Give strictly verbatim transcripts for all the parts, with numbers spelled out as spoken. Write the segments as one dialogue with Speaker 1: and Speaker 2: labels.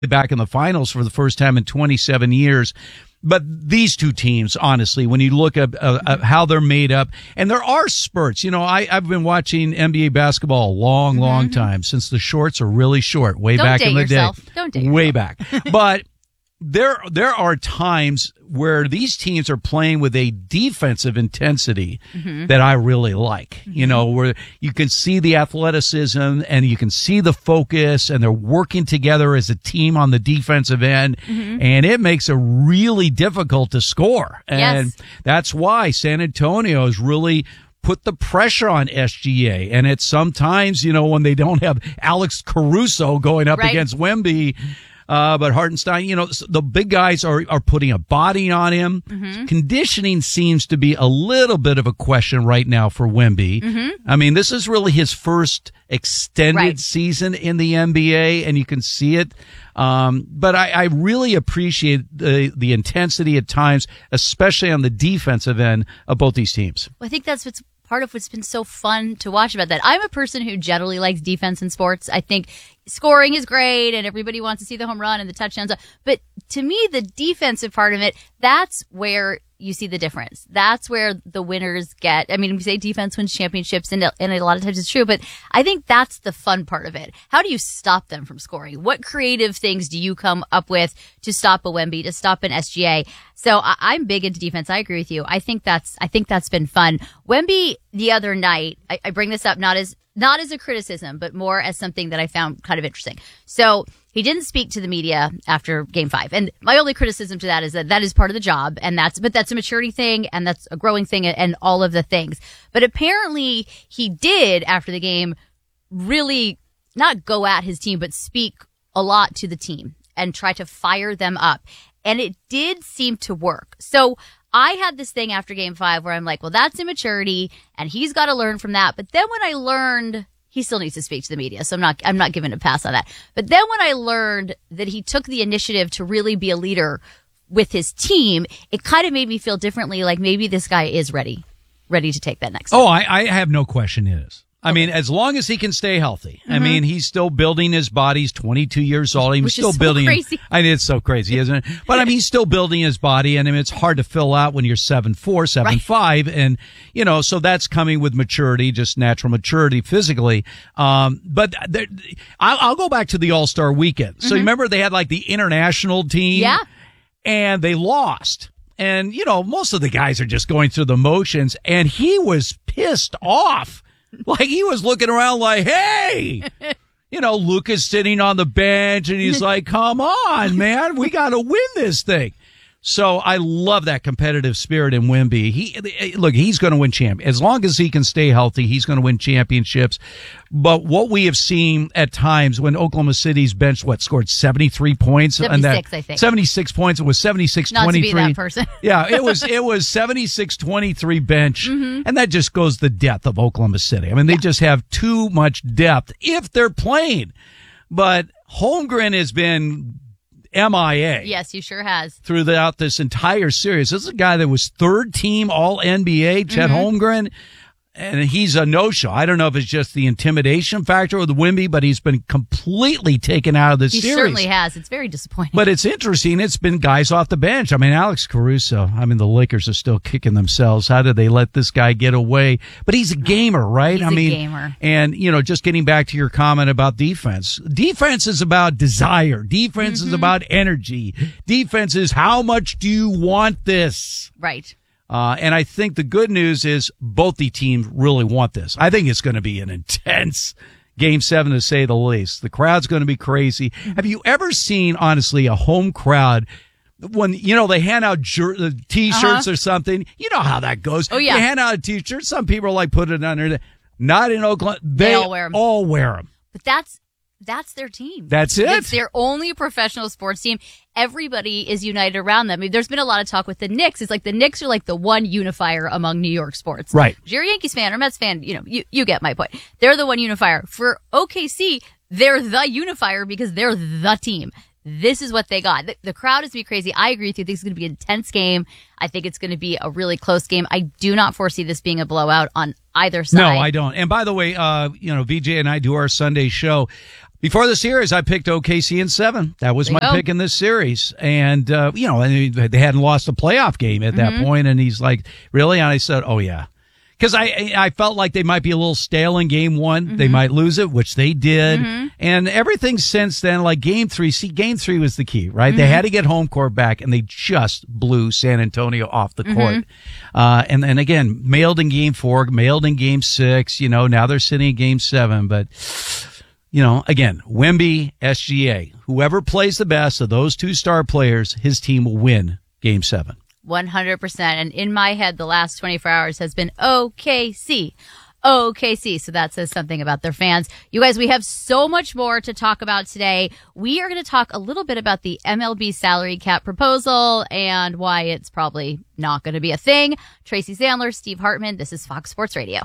Speaker 1: back in the finals for the first time in twenty-seven years. But these two teams, honestly, when you look at, uh, at how they're made up, and there are spurts. You know, I, I've been watching N B A basketball a long, mm-hmm. long time, since the shorts are really short, way
Speaker 2: Don't
Speaker 1: back
Speaker 2: date
Speaker 1: in the
Speaker 2: yourself.
Speaker 1: day.
Speaker 2: Don't date
Speaker 1: way
Speaker 2: yourself.
Speaker 1: back. But there there are times where these teams are playing with a defensive intensity mm-hmm. that I really like. Mm-hmm. You know, where you can see the athleticism and you can see the focus, and they're working together as a team on the defensive end, mm-hmm. and it makes it really difficult to score. And
Speaker 2: yes.
Speaker 1: that's why San Antonio is really put the pressure on S G A. And it's sometimes, you know, when they don't have Alex Caruso going up
Speaker 2: right.
Speaker 1: against Wemby, Uh, but Hartenstein, you know, the big guys are, are putting a body on him. Mm-hmm. Conditioning seems to be a little bit of a question right now for Wemby. Mm-hmm. I mean, this is really his first extended
Speaker 2: right.
Speaker 1: season in the N B A, and you can see it. Um, but I, I really appreciate the, the intensity at times, especially on the defensive end of both these teams.
Speaker 2: Well, I think that's what's part of what's been so fun to watch about that. I'm a person who generally likes defense in sports. I think scoring is great and everybody wants to see the home run and the touchdowns. But to me, the defensive part of it, that's where you see the difference. That's where the winners get. I mean, we say defense wins championships, and, and a lot of times it's true, but I think that's the fun part of it. How do you stop them from scoring? What creative things do you come up with to stop a Wemby, to stop an S G A? So I, I'm big into defense. I agree with you. I think that's, I think that's been fun. Wemby the other night, I, I bring this up not as, not as a criticism, but more as something that I found kind of interesting. So he didn't speak to the media after game five. And my only criticism to that is that that is part of the job. And that's, but that's a maturity thing and that's a growing thing and all of the things. But apparently he did after the game really not go at his team, but speak a lot to the team and try to fire them up. And it did seem to work. So I had this thing after game five where I'm like, well, that's immaturity and he's got to learn from that. But then when I learned he still needs to speak to the media, so I'm not, I'm not giving a pass on that. But then when I learned that he took the initiative to really be a leader with his team, it kind of made me feel differently. Like maybe this guy is ready, ready to take that next step.
Speaker 1: Oh, I, I have no question it is. I okay. mean, as long as he can stay healthy. Mm-hmm. I mean, he's still building his body. He's twenty-two years old. He's
Speaker 2: Which
Speaker 1: still
Speaker 2: is so
Speaker 1: building.
Speaker 2: Crazy.
Speaker 1: I mean, it's so crazy, isn't it? But I mean, he's still building his body, and I mean, it's hard to fill out when you're seven four, seven five, right. and you know, so that's coming with maturity, just natural maturity physically. Um, but there, I'll, I'll go back to the All Star Weekend. So mm-hmm. you remember they had like the international team,
Speaker 2: yeah,
Speaker 1: and they lost. And you know, most of the guys are just going through the motions, and he was pissed off. Like he was looking around like, hey, you know, Luka's sitting on the bench and he's like, come on, man, we got to win this thing. So I love that competitive spirit in Wemby. He, look, he's going to win champ. As long as he can stay healthy, he's going to win championships. But what we have seen at times when Oklahoma City's bench, what, scored seventy-three points?
Speaker 2: seventy-six,
Speaker 1: that,
Speaker 2: I think.
Speaker 1: seventy-six points. It was seventy-six twenty-three.
Speaker 2: Not to be that person.
Speaker 1: Yeah, it was, it was seventy-six twenty-three bench. Mm-hmm. And that just goes the depth of Oklahoma City. I mean, they yeah. just have too much depth if they're playing. But Holmgren has been M I A.
Speaker 2: Yes, he sure has.
Speaker 1: Throughout this entire series. This is a guy that was third team all N B A, Chet mm-hmm. Holmgren, and he's a no-show. I don't know if it's just the intimidation factor with Wemby, but he's been completely taken out of the
Speaker 2: he
Speaker 1: series. He
Speaker 2: certainly has. It's very disappointing.
Speaker 1: But it's interesting. It's been guys off the bench. I mean, Alex Caruso, I mean, the Lakers are still kicking themselves. How did they let this guy get away? But he's a gamer, right?
Speaker 2: He's
Speaker 1: I mean,
Speaker 2: a gamer.
Speaker 1: And, you know, just getting back to your comment about defense. Defense is about desire. Defense mm-hmm. is about energy. Defense is how much do you want this?
Speaker 2: Right.
Speaker 1: Uh, and I think the good news is both the teams really want this. I think it's going to be an intense game seven, to say the least. The crowd's going to be crazy. Have you ever seen, honestly, a home crowd when, you know, they hand out jer- T-shirts uh-huh. or something? You know how that goes.
Speaker 2: Oh, yeah.
Speaker 1: They hand out a T-shirt. Some people are like, put it under. Not in Oklahoma. They,
Speaker 2: they all wear them.
Speaker 1: All wear them.
Speaker 2: But that's, that's their team.
Speaker 1: That's it.
Speaker 2: It's their only professional sports team. Everybody is united around them. I mean, there's been a lot of talk with the Knicks. It's like the Knicks are like the one unifier among New York sports.
Speaker 1: Right.
Speaker 2: If you're a Yankees fan or Mets fan, you know, you, you get my point. They're the one unifier. For O K C, they're the unifier because they're the team. This is what they got. The, the crowd is going to be crazy. I agree with you. I think it's going to be an intense game. I think it's going to be a really close game. I do not foresee this being a blowout on either side.
Speaker 1: No, I don't. And by the way, uh, you know, V J and I do our Sunday show. Before the series, I picked O K C in seven. That was
Speaker 2: There
Speaker 1: my
Speaker 2: you go.
Speaker 1: pick in this series. And, uh, you know, and they hadn't lost a playoff game at that
Speaker 2: Mm-hmm.
Speaker 1: point. And he's like, really? And I said, oh, yeah. Because I I felt like they might be a little stale in game one.
Speaker 2: Mm-hmm.
Speaker 1: They might lose it, which they did.
Speaker 2: Mm-hmm.
Speaker 1: And everything since then, like game three, see, game three was the key, right? They
Speaker 2: Mm-hmm.
Speaker 1: had to get home court back, and they just blew San Antonio off the
Speaker 2: Mm-hmm.
Speaker 1: court. Uh, and then again, mailed in game four, mailed in game six. You know, now they're sitting in game seven. But, you know, again, Wemby, S G A, whoever plays the best of those two star players, his team will win game seven.
Speaker 2: one hundred percent. And in my head, the last twenty-four hours has been O K C. O K C. So that says something about their fans. You guys, we have so much more to talk about today. We are going to talk a little bit about the M L B salary cap proposal and why it's probably not going to be a thing. Tracy Sandler, Steve Hartman. This is Fox Sports Radio.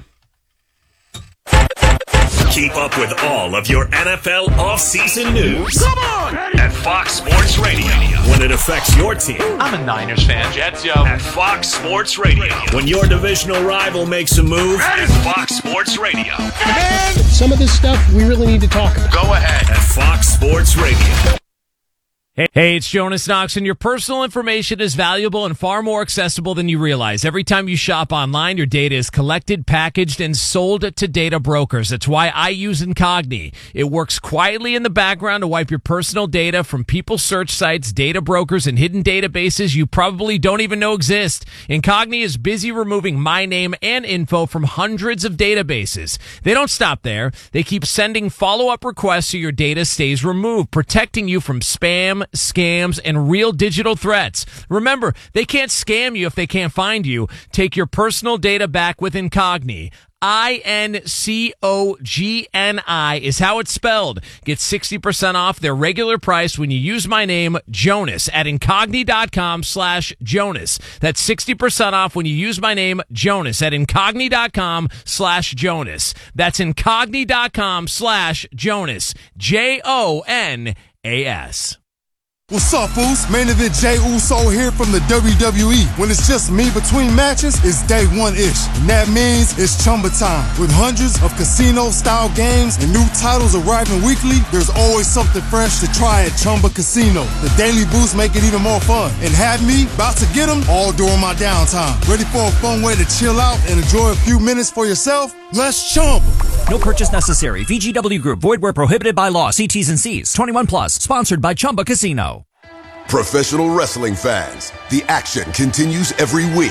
Speaker 3: Keep up with all of your N F L offseason news. Come on! At Fox Sports Radio. When it affects your team.
Speaker 4: I'm a Niners fan. Jets, yo.
Speaker 3: At Fox Sports Radio. When your divisional rival makes a move. At Fox Sports Radio.
Speaker 5: Man, some of this stuff we really need to talk about.
Speaker 3: Go ahead. At Fox Sports Radio.
Speaker 4: Hey, hey, it's Jonas Knox, and your personal information is valuable and far more accessible than you realize. Every time you shop online, your data is collected, packaged, and sold to data brokers. That's why I use Incogni. It works quietly in the background to wipe your personal data from people search sites, data brokers, and hidden databases you probably don't even know exist. Incogni is busy removing my name and info from hundreds of databases. They don't stop there. They keep sending follow-up requests so your data stays removed, protecting you from spam, scams, and real digital threats. Remember, they can't scam you if they can't find you. Take your personal data back with Incogni. I N C O G N I is how it's spelled. Get sixty percent off their regular price when you use my name, Jonas, at Incogni.com slash Jonas. That's sixty percent off when you use my name, Jonas, at Incogni.com slash Jonas. That's Incogni.com slash Jonas. J O N A S.
Speaker 6: What's up, fools? Main event Jey Uso here from the W W E. When it's just me between matches, it's day one-ish. And that means it's Chumba time. With hundreds of casino-style games and new titles arriving weekly, there's always something fresh to try at Chumba Casino. The daily boosts make it even more fun. And have me about to get them all during my downtime. Ready for a fun way to chill out and enjoy a few minutes for yourself? Let's Chumba.
Speaker 7: No purchase necessary. V G W Group. Void where prohibited by law. See T's and C's. twenty-one plus. Sponsored by Chumba Casino.
Speaker 8: Professional wrestling fans, the action continues every week.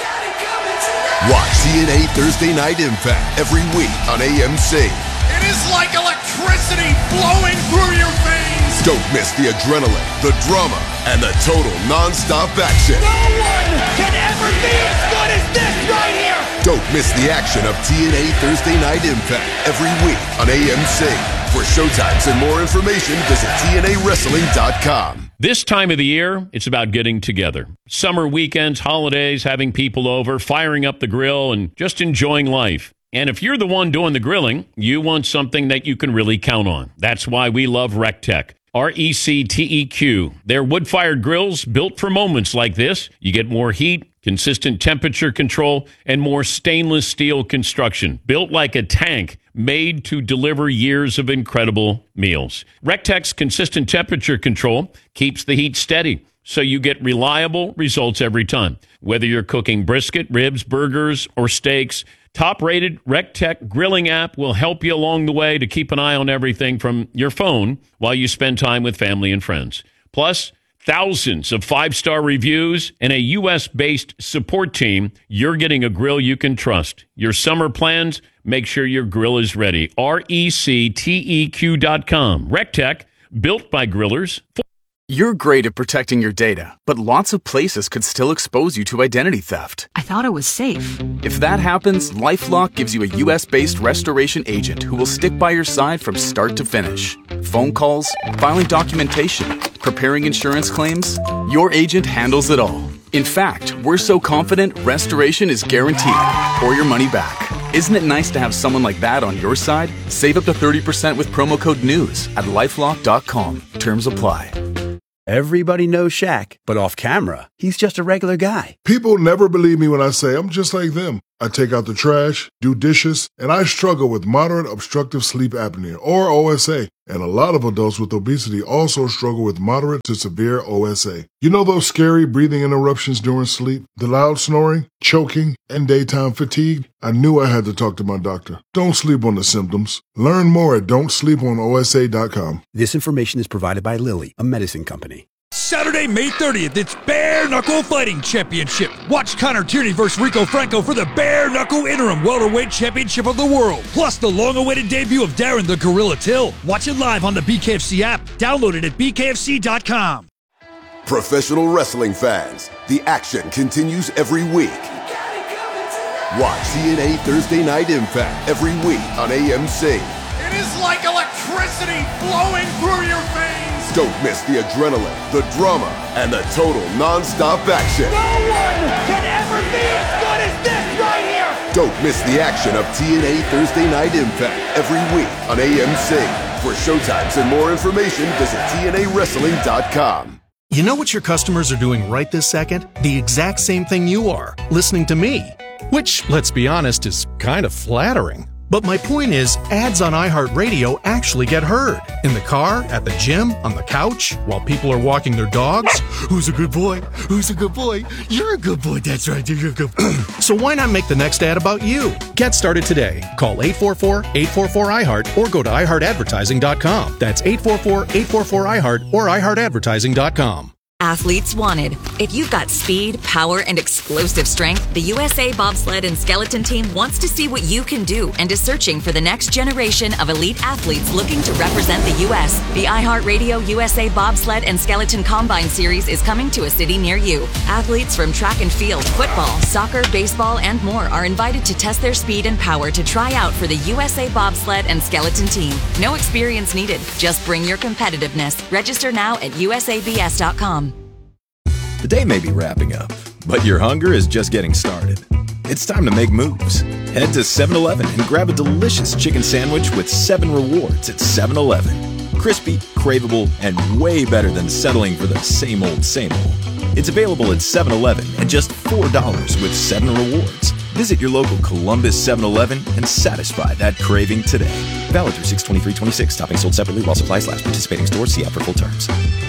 Speaker 8: Watch T N A Thursday Night Impact every week on A M C.
Speaker 9: It is like electricity flowing through your veins.
Speaker 8: Don't miss the adrenaline, the drama, and the total non-stop action.
Speaker 9: No one can ever be as good as this right here.
Speaker 8: Don't miss the action of T N A Thursday Night Impact every week on A M C. For showtimes and more information, visit T N A wrestling dot com.
Speaker 10: This time of the year, it's about getting together. Summer weekends, holidays, having people over, firing up the grill, and just enjoying life. And if you're the one doing the grilling, you want something that you can really count on. That's why we love RecTech. R E C T E Q. They're wood-fired grills built for moments like this. You get more heat, consistent temperature control, and more stainless steel construction. Built like a tank, made to deliver years of incredible meals. RecTech's consistent temperature control keeps the heat steady, so you get reliable results every time. Whether you're cooking brisket, ribs, burgers, or steaks, top-rated RecTech grilling app will help you along the way to keep an eye on everything from your phone while you spend time with family and friends. Plus, thousands of five-star reviews and a U S-based support team. You're getting a grill you can trust. Your summer plans, make sure your grill is ready. R E C T E Q dot com. RecTech, built by grillers.
Speaker 11: You're great at protecting your data, but lots of places could still expose you to identity theft.
Speaker 12: I thought it was safe.
Speaker 11: If that happens, LifeLock gives you a U S-based restoration agent who will stick by your side from start to finish. Phone calls, filing documentation, preparing insurance claims, your agent handles it all. In fact, we're so confident restoration is guaranteed or your money back. Isn't it nice to have someone like that on your side? Save up to thirty percent with promo code NEWS at lifelock dot com. Terms apply.
Speaker 13: Everybody knows Shaq, but off camera, he's just a regular guy.
Speaker 14: People never believe me when I say I'm just like them.
Speaker 12: I take out the trash, do dishes, and I struggle with moderate obstructive sleep apnea, or O S A. And a lot of adults with obesity also struggle with moderate to severe O S A. You know those scary breathing interruptions during sleep, the loud snoring, choking, and daytime fatigue? I knew I had to talk to my doctor. Don't sleep on the symptoms. Learn more at don't sleep on O S A dot com.
Speaker 13: This information is provided by Lilly, a medicine company.
Speaker 14: Saturday, May thirtieth, it's Bare Knuckle Fighting Championship. Watch Connor Tierney versus Rico Franco for the Bare Knuckle Interim Welterweight Championship of the World. Plus the long-awaited debut of Darren the Gorilla Till. Watch it live on the B K F C app. Download it at B K F C dot com.
Speaker 8: Professional wrestling fans, the action continues every week. Watch T N A Thursday Night Impact every week on A M C.
Speaker 9: It is like electricity flowing through your veins.
Speaker 8: Don't miss the adrenaline, the drama, and the total non-stop action.
Speaker 9: No one can ever be as good as this right here.
Speaker 8: Don't miss the action of T N A Thursday Night Impact every week on A M C. For showtimes and more information, visit T N A wrestling dot com.
Speaker 15: You know what your customers are doing right this second? The exact same thing you are, listening to me. Which, let's be honest, is kind of flattering. But my point is, ads on iHeartRadio actually get heard. In the car, at the gym, on the couch, while people are walking their dogs. Who's a good boy? Who's a good boy? You're a good boy, that's right, you're a good boy. So why not make the next ad about you? Get started today. Call eight four four, eight four four, I heart or go to i heart advertising dot com. That's eight four four, eight four four, I heart or i heart advertising dot com.
Speaker 16: Athletes wanted. If you've got speed, power, and explosive strength, the U S A Bobsled and Skeleton Team wants to see what you can do and is searching for the next generation of elite athletes looking to represent the U S. The iHeartRadio U S A Bobsled and Skeleton Combine Series is coming to a city near you. Athletes from track and field, football, soccer, baseball, and more are invited to test their speed and power to try out for the U S A Bobsled and Skeleton Team. No experience needed. Just bring your competitiveness. Register now at U S A B S dot com.
Speaker 17: The day may be wrapping up, but your hunger is just getting started. It's time to make moves. Head to seven eleven and grab a delicious chicken sandwich with seven rewards at seven eleven. Crispy, craveable, and way better than settling for the same old, same old. It's available at seven eleven at just four dollars with seven rewards. Visit your local Columbus seven eleven and satisfy that craving today. Valid through six twenty-three twenty-six. Topping sold separately while supplies last. Participating stores. See app for full terms.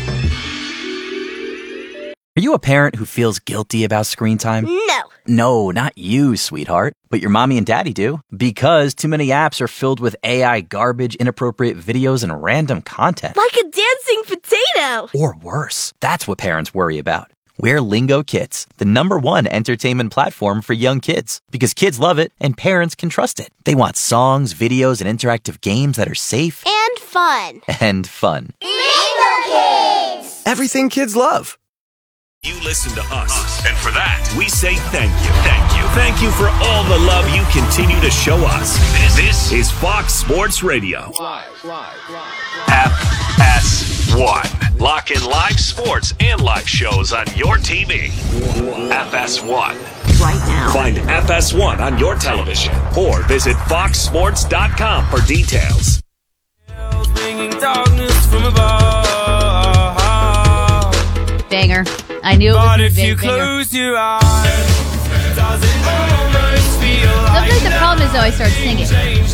Speaker 18: Are you a parent who feels guilty about screen time?
Speaker 19: No.
Speaker 18: No, not you, sweetheart. But your mommy and daddy do. Because too many apps are filled with A I garbage, inappropriate videos, and random content.
Speaker 19: Like a dancing potato.
Speaker 18: Or worse. That's what parents worry about. We're Lingo Kids, the number one entertainment platform for young kids. Because kids love it and parents can trust it. They want songs, videos, and interactive games that are safe.
Speaker 19: And fun.
Speaker 18: And fun.
Speaker 19: Lingo Kids!
Speaker 17: Everything kids love.
Speaker 3: You listen to us, and for that, we say thank you. Thank you. Thank you for all the love you continue to show us. This, this is Fox Sports Radio. F S one. Lock in live sports and live shows on your T V. F S one.
Speaker 16: Right now.
Speaker 3: Find F S one on your television or visit fox sports dot com for details.
Speaker 2: Banger. I knew it was a big banger. Sometimes the problem is though I start singing.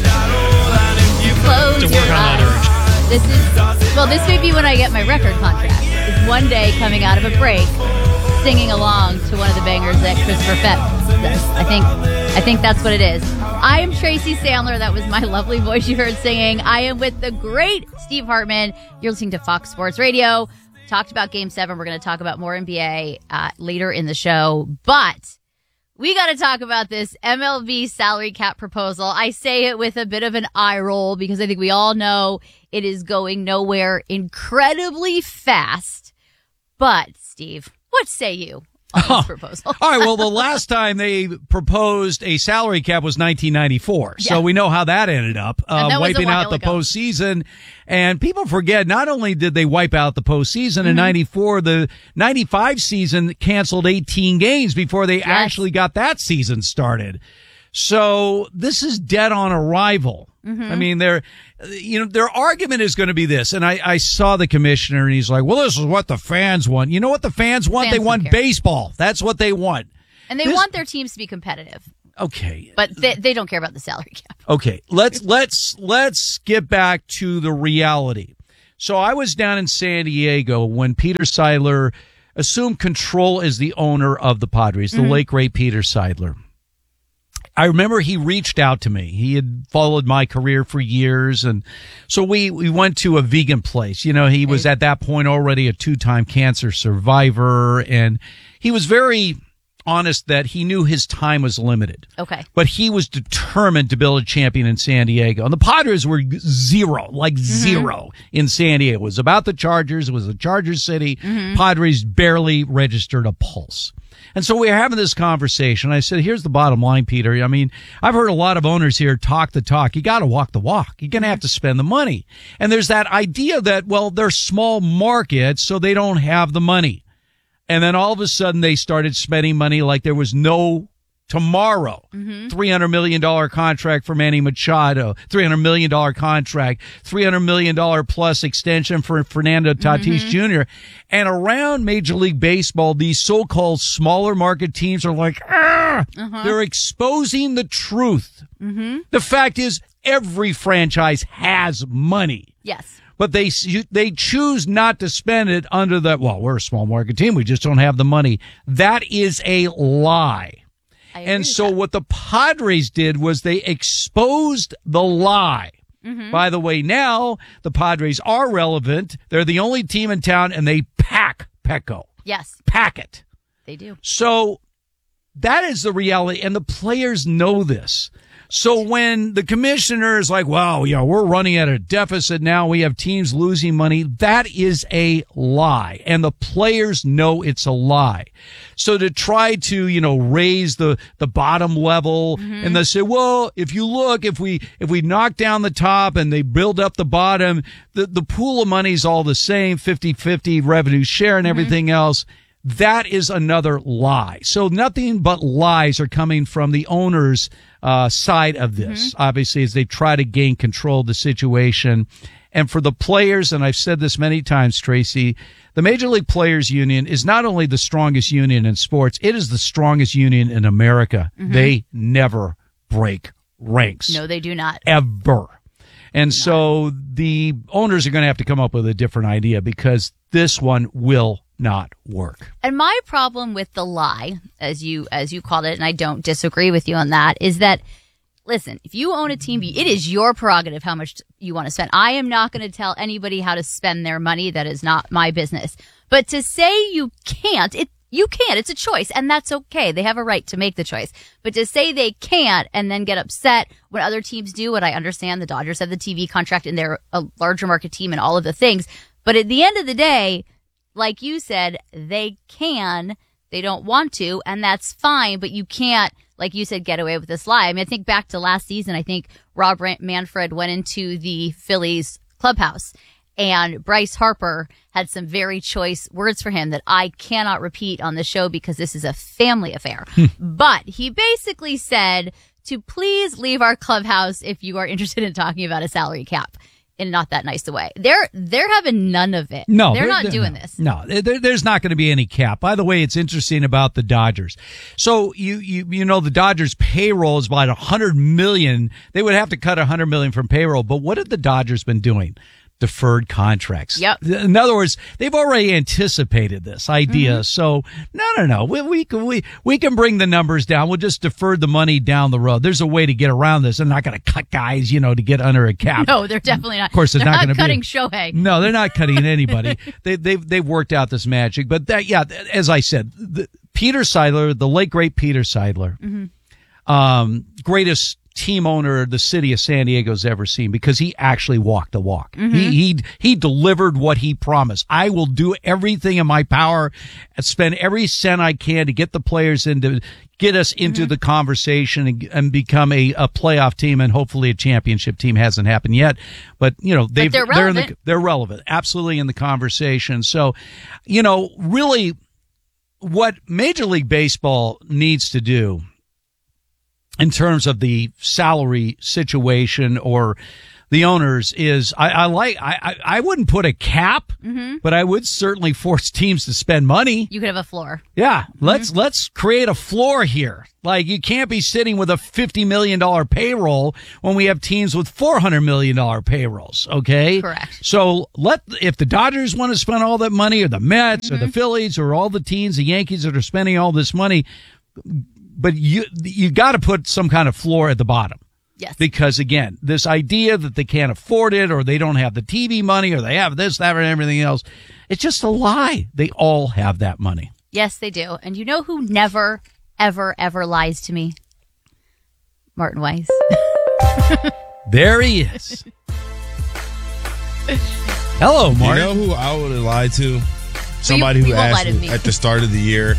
Speaker 2: Close your eyes. This is well. This may be when I get my record contract. It's one day coming out of a break, singing along to one of the bangers that Christopher Fett does. I think. I think that's what it is. I am Tracy Sandler. That was my lovely voice you heard singing. I am with the great Steve Hartman. You're listening to Fox Sports Radio. Talked about Game seven. We're going to talk about more N B A uh, later in the show. But we got to talk about this M L B salary cap proposal. I say it with a bit of an eye roll because I think we all know it is going nowhere incredibly fast. But, Steve, what say you on this proposal?
Speaker 1: All right, well, the last time they proposed a salary cap was nineteen ninety-four. Yeah. So we know how that ended up, uh, wiping out the ago. postseason. And people forget, not only did they wipe out the postseason mm-hmm. in ninety-four, the ninety-five season canceled eighteen games before they yes. actually got that season started. So this is dead on arrival. Mm-hmm. I mean, their, you know, their argument is going to be this. And I, I saw the commissioner and he's like, well, this is what the fans want. You know what the fans want?
Speaker 2: Fans
Speaker 1: they want
Speaker 2: care.
Speaker 1: baseball. That's what they want.
Speaker 2: And they
Speaker 1: this,
Speaker 2: want their teams to be competitive.
Speaker 1: Okay.
Speaker 2: But they, they don't care about the salary cap.
Speaker 1: Okay, let's let's let's get back to the reality. So I was down in San Diego when Peter Seidler assumed control as the owner of the Padres, the
Speaker 2: Mm-hmm.
Speaker 1: late great Peter Seidler. I remember he reached out to me. He had followed my career for years, and so we we went to a vegan place. You know, he was at that point already a two-time cancer survivor, and he was very honest that he knew his time was limited.
Speaker 2: Okay.
Speaker 1: But he was determined to build a champion in San Diego. And the Padres were zero, like
Speaker 2: Mm-hmm.
Speaker 1: zero in San Diego. It was about the Chargers. It was a Chargers city.
Speaker 2: Mm-hmm.
Speaker 1: Padres barely registered a pulse. And so we were having this conversation. I said, here's the bottom line, Peter. I mean, I've heard a lot of owners here talk the talk. You got to walk the walk. You're going to have to spend the money. And there's that idea that, well, they're small markets, so they don't have the money. And then all of a sudden they started spending money like there was no tomorrow.
Speaker 2: Mm-hmm.
Speaker 1: three hundred million dollars contract for Manny Machado, three hundred million dollars contract, three hundred million dollars plus extension for Fernando Tatis
Speaker 2: Mm-hmm.
Speaker 1: Junior And around Major League Baseball, these so-called smaller market teams are like, ah,
Speaker 2: Uh-huh.
Speaker 1: they're exposing the truth.
Speaker 2: Mm-hmm.
Speaker 1: The fact is every franchise has money.
Speaker 2: Yes.
Speaker 1: But they they choose not to spend it under the, well, we're a small market team. We just don't have the money. That is a lie. And so what the Padres did was they exposed the lie.
Speaker 2: Mm-hmm.
Speaker 1: By the way, now the Padres are relevant. They're the only team in town, and they pack Petco.
Speaker 2: Yes.
Speaker 1: Pack it.
Speaker 2: They do.
Speaker 1: So that is the reality, and the players know this. So when the commissioner is like, wow, yeah, we're running at a deficit now, we have teams losing money, that is a lie. And the players know it's a lie. So to try to, you know, raise the, the bottom level,
Speaker 2: Mm-hmm.
Speaker 1: and they say, well, if you look, if we, if we knock down the top and they build up the bottom, the, the pool of money is all the same, fifty-fifty revenue share and everything else. That is another lie. So nothing but lies are coming from the owners' uh, side of this, obviously, as they try to gain control of the situation. And for the players, and I've said this many times, Tracy, the Major League Players Union is not only the strongest union in sports, it is the strongest union in America.
Speaker 2: Mhm.
Speaker 1: They never break ranks.
Speaker 2: No, they do not.
Speaker 1: Ever. And so the owners are going to have to come up with a different idea because this one will not work.
Speaker 2: And my problem with the lie, as you as you called it, and I don't disagree with you on that, is that, listen, if you own a team, it is your prerogative how much you want to spend. I am not going to tell anybody how to spend their money. That is not my business. But to say you can't, it you can't. It's a choice, and that's okay. They have a right to make the choice. But to say they can't and then get upset when other teams do what I understand, the Dodgers have the T V contract and they're a larger market team and all of the things. But at the end of the day, like you said, they can, they don't want to, and that's fine, but you can't, like you said, get away with this lie. I mean, I think back to last season, I think Rob Manfred went into the Phillies clubhouse, and Bryce Harper had some very choice words for him that I cannot repeat on the show because this is a family affair. But he basically said to please leave our clubhouse if you are interested in talking about a salary cap. In not that nice a way. They're they're having none of it.
Speaker 1: No,
Speaker 2: they're, not
Speaker 1: they're-
Speaker 2: doing
Speaker 1: no,
Speaker 2: this.
Speaker 1: No, there, there's not going to be any cap. By the way, it's interesting about the Dodgers. So you you you know the Dodgers payroll is about a hundred million. They would have to cut a hundred million from payroll. But what have the Dodgers been doing? Deferred contracts.
Speaker 2: Yep.
Speaker 1: In other words, they've already anticipated this idea.
Speaker 2: Mm-hmm.
Speaker 1: So no, no, no. We, we can we we can bring the numbers down. We'll just defer the money down the road. There's a way to get around this. They're not going to cut guys, you know, to get under a cap.
Speaker 2: No, they're definitely not.
Speaker 1: Of course, there's
Speaker 2: they're
Speaker 1: not
Speaker 2: not,
Speaker 1: gonna be-
Speaker 2: cutting Shohei.
Speaker 1: No, they're not cutting anybody. they, they've they've worked out this magic. But that, yeah, as I said, the, Peter Seidler, the late great Peter Seidler,
Speaker 2: Mm-hmm.
Speaker 1: um, greatest team owner the city of San Diego's ever seen because he actually walked the walk.
Speaker 2: Mhm.
Speaker 1: He he he delivered what he promised. I will do everything in my power and spend every cent I can to get the players into get us into
Speaker 2: Mm-hmm.
Speaker 1: the conversation and, and become a, a playoff team and hopefully a championship team. Hasn't happened yet, but you know they've
Speaker 2: they're
Speaker 1: in the
Speaker 2: relevant.
Speaker 1: they're relevant, absolutely in the conversation. So, you know, really, what Major League Baseball needs to do in terms of the salary situation or the owners is I, I like I, I I wouldn't put a cap,
Speaker 2: Mm-hmm.
Speaker 1: but I would certainly force teams to spend money.
Speaker 2: You could have a floor.
Speaker 1: Yeah, let's let's create a floor here. Like you can't be sitting with a fifty million dollar payroll when we have teams with four hundred million dollar payrolls. Okay,
Speaker 2: Correct.
Speaker 1: So let if the Dodgers want to spend all that money, or the Mets,
Speaker 2: Mm-hmm.
Speaker 1: or the Phillies, or all the teams, the Yankees that are spending all this money, but you you got to put some kind of floor at the bottom.
Speaker 2: Yes.
Speaker 1: Because again, this idea that they can't afford it, or they don't have the T V money, or they have this, that, and everything else, it's just a lie. They all have that money.
Speaker 2: Yes, they do. And you know who never, ever, ever lies to me? Martin Weiss.
Speaker 1: There he is. Hello, Martin.
Speaker 20: You know who I would have lied to? Somebody
Speaker 2: you
Speaker 20: who
Speaker 2: won't lie
Speaker 20: asked
Speaker 2: to
Speaker 20: me
Speaker 2: me.
Speaker 20: at the start of the year.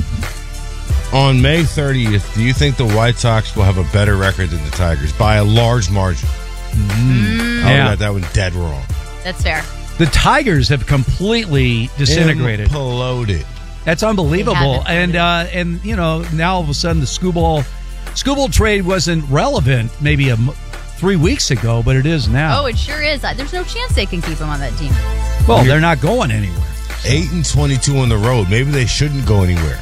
Speaker 20: On May thirtieth, do you think the White Sox will have a better record than the Tigers by a large margin?
Speaker 2: Mm.
Speaker 20: I
Speaker 1: Yeah.
Speaker 20: got that one dead wrong.
Speaker 2: That's fair.
Speaker 1: The Tigers have completely disintegrated.
Speaker 20: Imploded.
Speaker 1: That's unbelievable.
Speaker 2: They haven't.
Speaker 1: And uh, and you know, now all of a sudden the Scooball Scooball trade wasn't relevant maybe a m- three weeks ago, but it is now.
Speaker 2: Oh, it sure is. There's no chance they can keep him on that team.
Speaker 1: Well, they're not going anywhere.
Speaker 20: Eight and twenty-two on the road. Maybe they shouldn't go anywhere.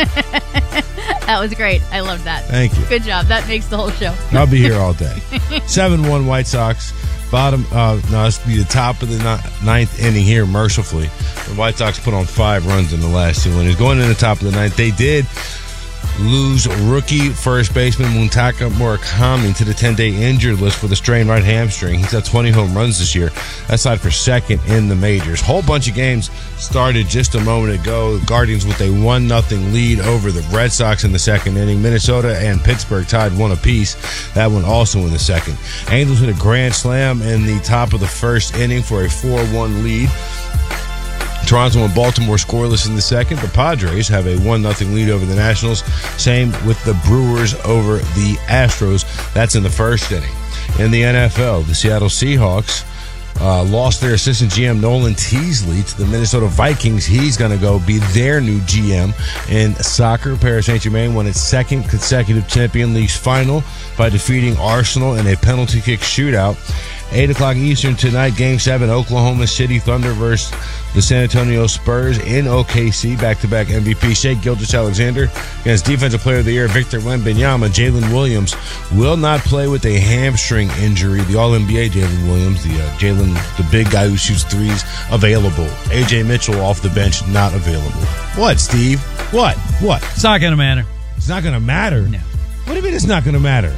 Speaker 2: That was great. I love that.
Speaker 20: Thank you.
Speaker 2: Good job. That makes the whole show.
Speaker 20: I'll be here all day. seven one White Sox. Bottom, uh, no, this will be the top of the ni- ninth inning here, mercifully. The White Sox put on five runs in the last two innings. Going in the top of the ninth, they did lose rookie first baseman Muntaka Murakami to the ten-day injured list with a strained right hamstring. He's got twenty home runs this year. That's tied for second in the majors. Whole bunch of games started just a moment ago. The Guardians with a one nothing lead over the Red Sox in the second inning. Minnesota and Pittsburgh tied one apiece. That one also in the second. Angels hit a grand slam in the top of the first inning for a four one lead. Toronto and Baltimore scoreless in the second. The Padres have a one nothing lead over the Nationals. Same with the Brewers over the Astros. That's in the first inning. In the N F L, the Seattle Seahawks uh, lost their assistant G M Nolan Teasley to the Minnesota Vikings. He's going to go be their new G M. In soccer, Paris Saint-Germain won its second consecutive Champions League final by defeating Arsenal in a penalty kick shootout. eight o'clock Eastern tonight, Game seven, Oklahoma City Thunder versus the San Antonio Spurs in O K C. Back-to-back M V P Shai Gilgeous-Alexander against Defensive Player of the Year Victor Wembanyama. Jalen Williams will not play with a hamstring injury. The All-N B A Jalen Williams, the uh, Jalen, the big guy who shoots threes, available. A J Mitchell off the bench, not available. What, Steve? What? What?
Speaker 1: It's not going to matter.
Speaker 20: It's not going to matter?
Speaker 1: No.
Speaker 20: What do you mean it's not going to matter?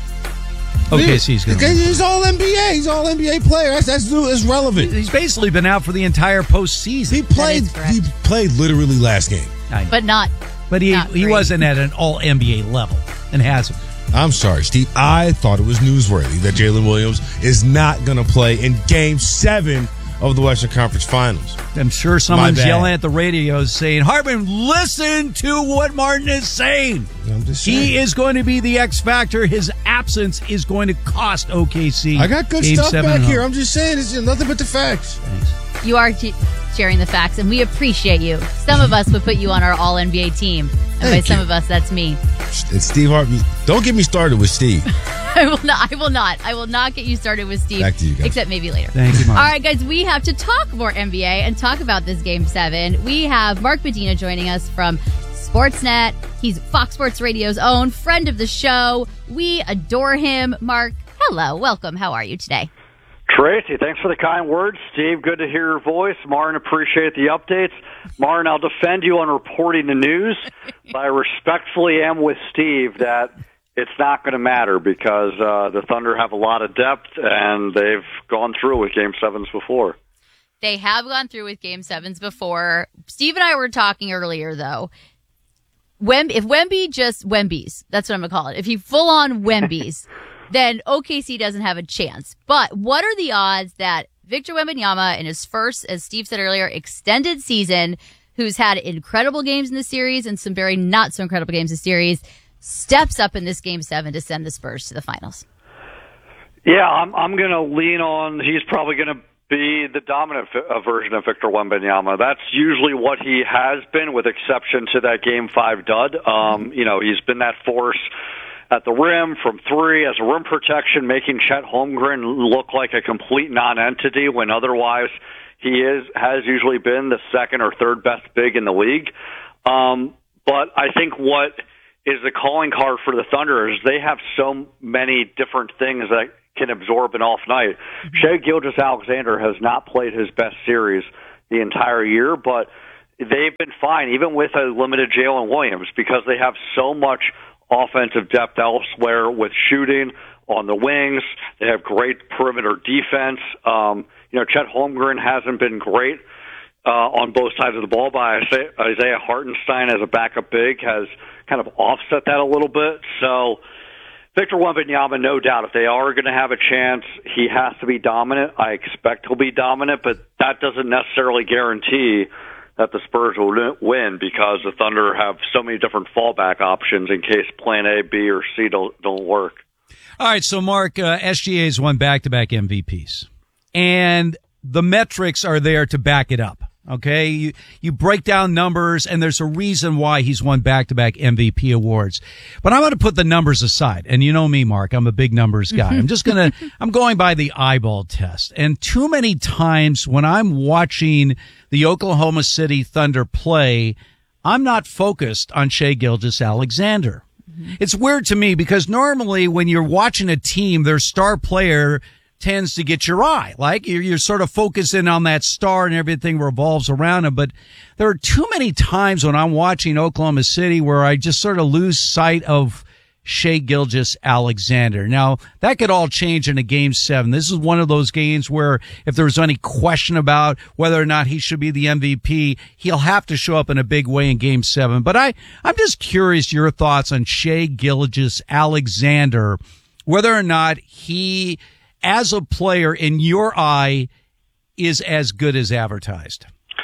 Speaker 1: O K C's going to
Speaker 20: He's all N B A. He's all N B A player. That's that's, that's relevant.
Speaker 1: He's basically been out for the entire postseason.
Speaker 20: He played. He played literally last game.
Speaker 2: But not.
Speaker 1: But he
Speaker 2: Not
Speaker 1: he
Speaker 2: great.
Speaker 1: wasn't at an all N B A level and hasn't.
Speaker 20: I'm sorry, Steve. I thought it was newsworthy that Jalen Williams is not going to play in Game Seven of the Western Conference Finals.
Speaker 1: I'm sure someone's
Speaker 20: bad.
Speaker 1: yelling at the radios saying, Hartman, listen to what Martin is saying.
Speaker 20: I'm just saying.
Speaker 1: He is going to be the X factor. His absence is going to cost O K C.
Speaker 20: I got good
Speaker 1: Game
Speaker 20: stuff
Speaker 1: seven
Speaker 20: back
Speaker 1: and
Speaker 20: here.
Speaker 1: oh.
Speaker 20: I'm just saying, it's nothing but the facts.
Speaker 2: You are t- sharing the facts, and we appreciate you. Some of us would put you on our All N B A team, and by
Speaker 20: Thank
Speaker 2: some
Speaker 20: you.
Speaker 2: of us, that's me.
Speaker 20: It's Steve Hartman. Don't get me started with Steve.
Speaker 2: I will not. I will not. I will not get you started with Steve.
Speaker 20: Back to you guys.
Speaker 2: Except maybe later.
Speaker 1: Thank you, Mark.
Speaker 2: All right, guys, we have to talk more N B A and talk about this Game seven. We have Mark Medina joining us from Sportsnet. He's Fox Sports Radio's own friend of the show. We adore him. Mark, hello. Welcome. How are you today?
Speaker 21: Tracy, thanks for the kind words. Steve, good to hear your voice. Martin, appreciate the updates. Martin, I'll defend you on reporting the news, but I respectfully am with Steve that it's not going to matter because uh, the Thunder have a lot of depth, and they've gone through with Game sevens before.
Speaker 2: They have gone through with Game sevens before. Steve and I were talking earlier, though. Wem- if Wemby just Wemby's, that's what I'm going to call it. If he full on Wemby's, then O K C doesn't have a chance. But what are the odds that Victor Wembanyama in his first, as Steve said earlier, extended season, who's had incredible games in the series and some very not so incredible games in the series, steps up in this Game seven to send the Spurs to the finals?
Speaker 21: Yeah, I'm, I'm going to lean on he's probably going to be the dominant fi- uh, version of Victor Wembanyama. That's usually what he has been, with exception to that Game five dud. Um, you know, he's been that force at the rim, from three, as a rim protection, making Chet Holmgren look like a complete non-entity when otherwise he is has usually been the second or third best big in the league. Um, but I think what is the calling card for the Thunder is they have so many different things that can absorb an off night. Mm-hmm. Shai Gilgeous-Alexander has not played his best series the entire year, but they've been fine, even with a limited Jalen Williams, because they have so much offensive depth elsewhere with shooting on the wings. They have great perimeter defense. Um, you know, Chet Holmgren hasn't been great uh, on both sides of the ball, but Isaiah, Isaiah Hartenstein as a backup big has kind of offset that a little bit. So Victor Wembanyama, no doubt, if they are going to have a chance, he has to be dominant. I expect he'll be dominant, but that doesn't necessarily guarantee that the Spurs will win because the Thunder have so many different fallback options in case plan A, B, or C don't, don't work.
Speaker 1: All right, so Mark, uh, S G A's won back-to-back M V Ps, and the metrics are there to back it up. Okay, you, you break down numbers, and there's a reason why he's won back-to-back M V P awards. But I'm going to put the numbers aside, and you know me, Mark, I'm a big numbers guy. I'm just going to, I'm going by the eyeball test. And too many times when I'm watching the Oklahoma City Thunder play, I'm not focused on Shai Gilgeous-Alexander. Mm-hmm. It's weird to me because normally when you're watching a team, their star player tends to get your eye. Like you're, you're sort of focusing on that star and everything revolves around him. But there are too many times when I'm watching Oklahoma City where I just sort of lose sight of Shai Gilgeous-Alexander. Now, that could all change in a game seven. This is one of those games where if there's any question about whether or not he should be the M V P, he'll have to show up in a big way in game seven. But I, I'm just curious your thoughts on Shai Gilgeous-Alexander, whether or not he, as a player, in your eye, is as good as advertised.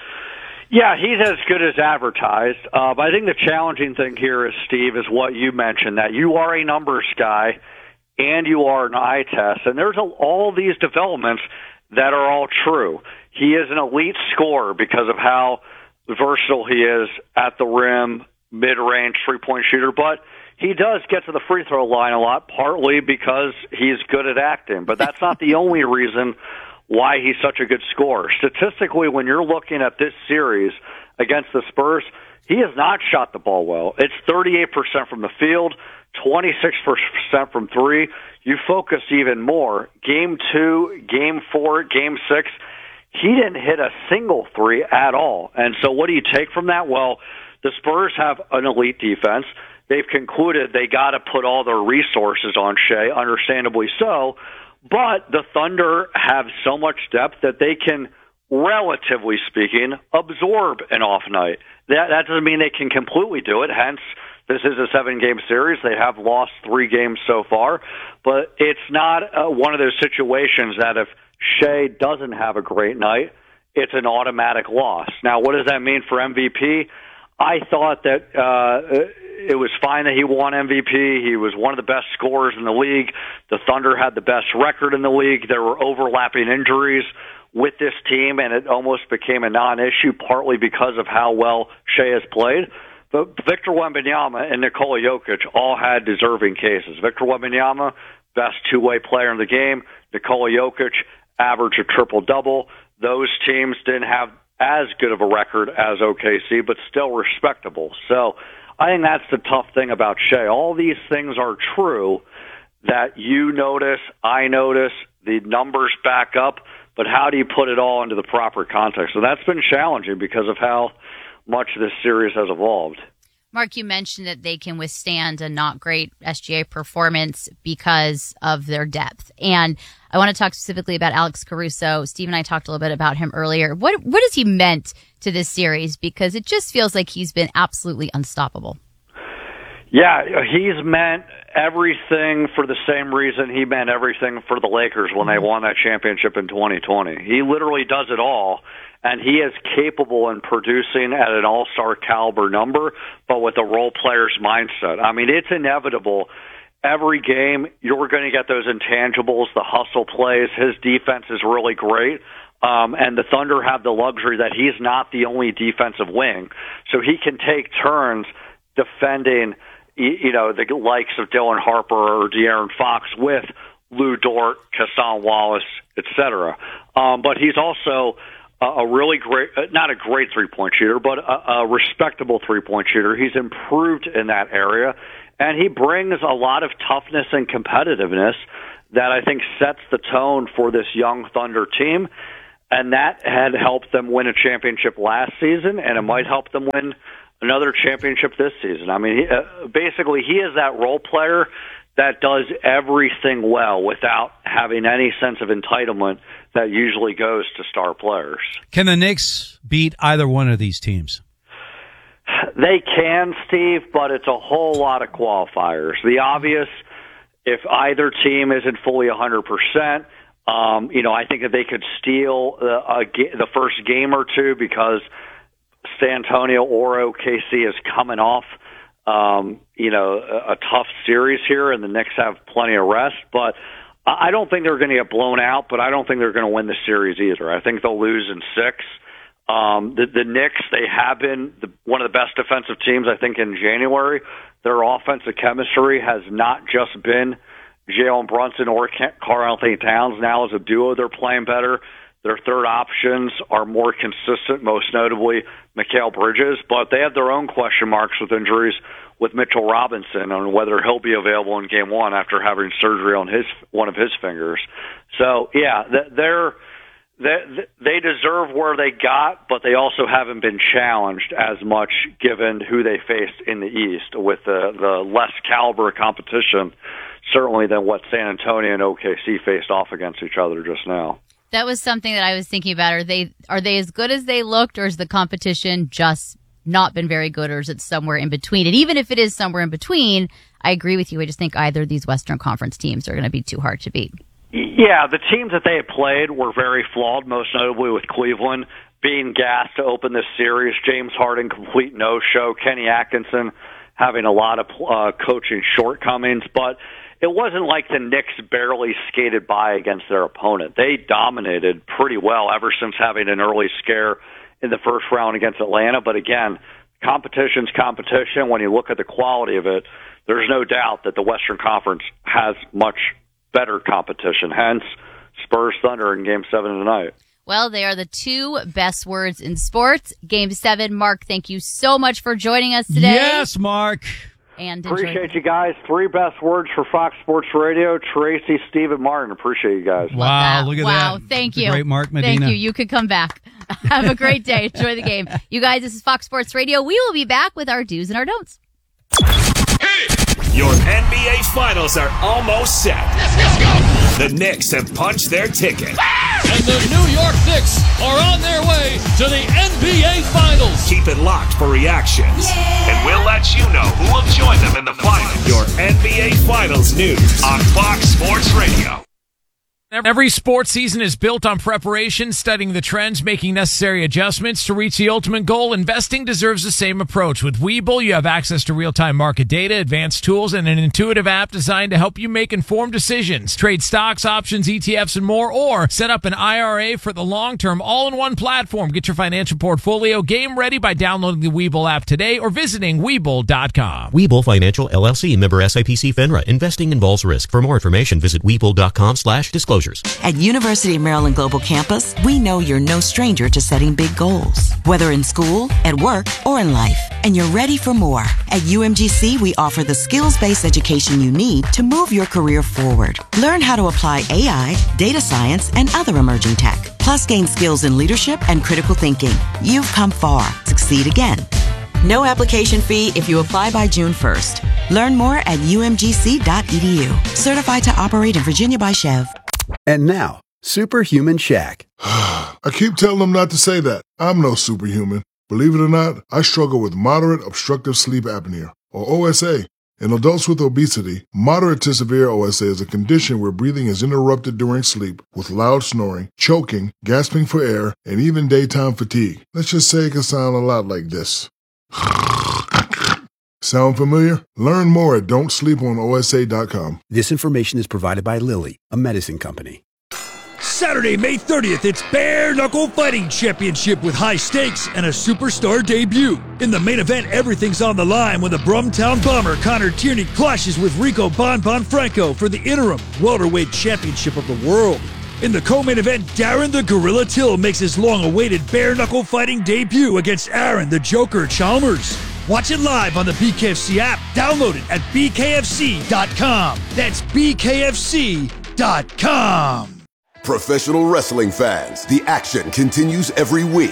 Speaker 21: Yeah, he's as good as advertised. Uh, but I think the challenging thing here is, Steve, is what you mentioned, that you are a numbers guy and you are an eye test. And there's a, all these developments that are all true. He is an elite scorer because of how versatile he is at the rim, mid-range, three-point shooter. But he does get to the free throw line a lot, partly because he's good at acting. But that's not the only reason why he's such a good scorer. Statistically, when you're looking at this series against the Spurs, he has not shot the ball well. It's thirty-eight percent from the field, twenty-six percent from three. You focus even more. Game two, game four, game six, he didn't hit a single three at all. And so what do you take from that? Well, the Spurs have an elite defense. They've concluded they got to put all their resources on Shai, understandably so. But the Thunder have so much depth that they can, relatively speaking, absorb an off night. That, that doesn't mean they can completely do it. Hence, this is a seven-game series. They have lost three games so far. But it's not uh, one of those situations that if Shai doesn't have a great night, it's an automatic loss. Now, what does that mean for M V P? I thought that uh, it was fine that he won M V P. He was one of the best scorers in the league. The Thunder had the best record in the league. There were overlapping injuries with this team, and it almost became a non-issue, partly because of how well Shai has played. But Victor Wembanyama and Nikola Jokic all had deserving cases. Victor Wembanyama, best two-way player in the game. Nikola Jokic, averaged a triple-double. Those teams didn't have as good of a record as O K C, but still respectable. So I think that's the tough thing about Shai. All these things are true that you notice, I notice, the numbers back up, but how do you put it all into the proper context? So that's been challenging because of how much this series has evolved.
Speaker 2: Mark, you mentioned that they can withstand a not great S G A performance because of their depth. And I want to talk specifically about Alex Caruso. Steve and I talked a little bit about him earlier. What what has he meant to this series? Because it just feels like he's been absolutely unstoppable.
Speaker 21: Yeah, he's meant everything for the same reason he meant everything for the Lakers when they won that championship in twenty twenty. He literally does it all. And he is capable in producing at an all-star caliber number, but with a role player's mindset. I mean, it's inevitable. Every game, you're going to get those intangibles, the hustle plays. His defense is really great. Um, and the Thunder have the luxury that he's not the only defensive wing. So he can take turns defending you, you know, the likes of Dylan Harper or De'Aaron Fox with Lou Dort, Cason Wallace, et cetera. Um, but he's also a, a really great, uh, not a great three-point shooter, but a, a respectable three-point shooter. He's improved in that area, and he brings a lot of toughness and competitiveness that I think sets the tone for this young Thunder team, and that had helped them win a championship last season, and it might help them win another championship this season. I mean, he, uh, basically, he is that role player that does everything well without having any sense of entitlement that usually goes to star players.
Speaker 1: Can the Knicks beat either one of these teams?
Speaker 21: They can, Steve, but it's a whole lot of qualifiers. The obvious, if either team isn't fully one hundred percent, um, you know, I think that they could steal the, a, the first game or two because San Antonio or O K C is coming off Um, you know, a, a tough series here, and the Knicks have plenty of rest. But I don't think they're going to get blown out, but I don't think they're going to win the series either. I think they'll lose in six. Um, the, the Knicks, they have been the, one of the best defensive teams, I think, in January. Their offensive chemistry has not just been Jalen Brunson or Karl-Anthony Towns. Now as a duo, they're playing better. Their third options are more consistent, most notably Mikal Bridges, but they have their own question marks with injuries with Mitchell Robinson on whether he'll be available in game one after having surgery on his one of his fingers. So, yeah, they're, they they deserve where they got, but they also haven't been challenged as much given who they faced in the East with the, the less caliber competition, certainly than what San Antonio and O K C faced off against each other just now.
Speaker 2: That was something that I was thinking about. Are they are they as good as they looked, or is the competition just not been very good, or is it somewhere in between? And even if it is somewhere in between, I agree with you. I just think either of these Western Conference teams are going to be too hard to beat.
Speaker 21: Yeah, the teams that they have played were very flawed, most notably with Cleveland being gassed to open this series. James Harden, complete no-show. Kenny Atkinson having a lot of uh, coaching shortcomings, but it wasn't like the Knicks barely skated by against their opponent. They dominated pretty well ever since having an early scare in the first round against Atlanta. But again, competition's competition. When you look at the quality of it, there's no doubt that the Western Conference has much better competition. Hence, Spurs Thunder in Game seven tonight.
Speaker 2: Well, they are the two best words in sports. Game seven. Mark, thank you so much for joining us today.
Speaker 1: Yes, Mark.
Speaker 2: And
Speaker 21: appreciate you guys. Three best words for Fox Sports Radio: Tracy, Steve, and Martin. Appreciate you guys.
Speaker 1: Wow, look at
Speaker 2: wow,
Speaker 1: that.
Speaker 2: Wow, thank
Speaker 1: the
Speaker 2: you.
Speaker 1: Great Mark Medina.
Speaker 2: Thank you. You could come back. Have a great day. Enjoy the game. You guys, this is Fox Sports Radio. We will be back with our do's and our don'ts.
Speaker 3: Your N B A Finals are almost set. Let's, let's go. The Knicks have punched their ticket.
Speaker 14: And the New York Knicks are on their way to the N B A Finals.
Speaker 3: Keep it locked for reactions. Yeah. And we'll let you know who will join them in the finals. Your N B A Finals news on Fox Sports Radio.
Speaker 4: Every sports season is built on preparation, studying the trends, making necessary adjustments to reach the ultimate goal. Investing deserves the same approach. With Webull, you have access to real-time market data, advanced tools, and an intuitive app designed to help you make informed decisions. Trade stocks, options, E T Fs, and more, or set up an I R A for the long term, all in one platform. Get your financial portfolio game ready by downloading the Webull app today or visiting Webull dot com.
Speaker 5: Webull Financial, L L C, member S I P C FINRA. Investing involves risk. For more information, visit Webull dot com slash disclosures.
Speaker 22: At University of Maryland Global Campus, we know you're no stranger to setting big goals, whether in school, at work, or in life, and you're ready for more. At U M G C, we offer the skills-based education you need to move your career forward. Learn how to apply A I, data science, and other emerging tech, plus gain skills in leadership and critical thinking. You've come far. Succeed again. No application fee if you apply by June first. Learn more at U M G C dot E D U. Certified to operate in Virginia by Chev.
Speaker 13: And now, Superhuman Shaq.
Speaker 12: I keep telling them not to say that. I'm no superhuman. Believe it or not, I struggle with moderate obstructive sleep apnea, or O S A. In adults with obesity, moderate to severe O S A is a condition where breathing is interrupted during sleep with loud snoring, choking, gasping for air, and even daytime fatigue. Let's just say it can sound a lot like this. Sound familiar? Learn more at don't sleep on O S A dot com.
Speaker 13: This information is provided by Lilly, a medicine company.
Speaker 14: Saturday, May thirtieth, it's Bare Knuckle Fighting Championship with high stakes and a superstar debut. In the main event, everything's on the line when the Brumtown Bomber Connor Tierney clashes with Rico Bon Bon Franco for the interim welterweight championship of the world. In the co-main event, Darren the Gorilla Till makes his long-awaited bare knuckle fighting debut against Aaron the Joker Chalmers. Watch it live on the B K F C app. Download it at B K F C dot com. That's B K F C dot com.
Speaker 8: Professional wrestling fans, the action continues every week.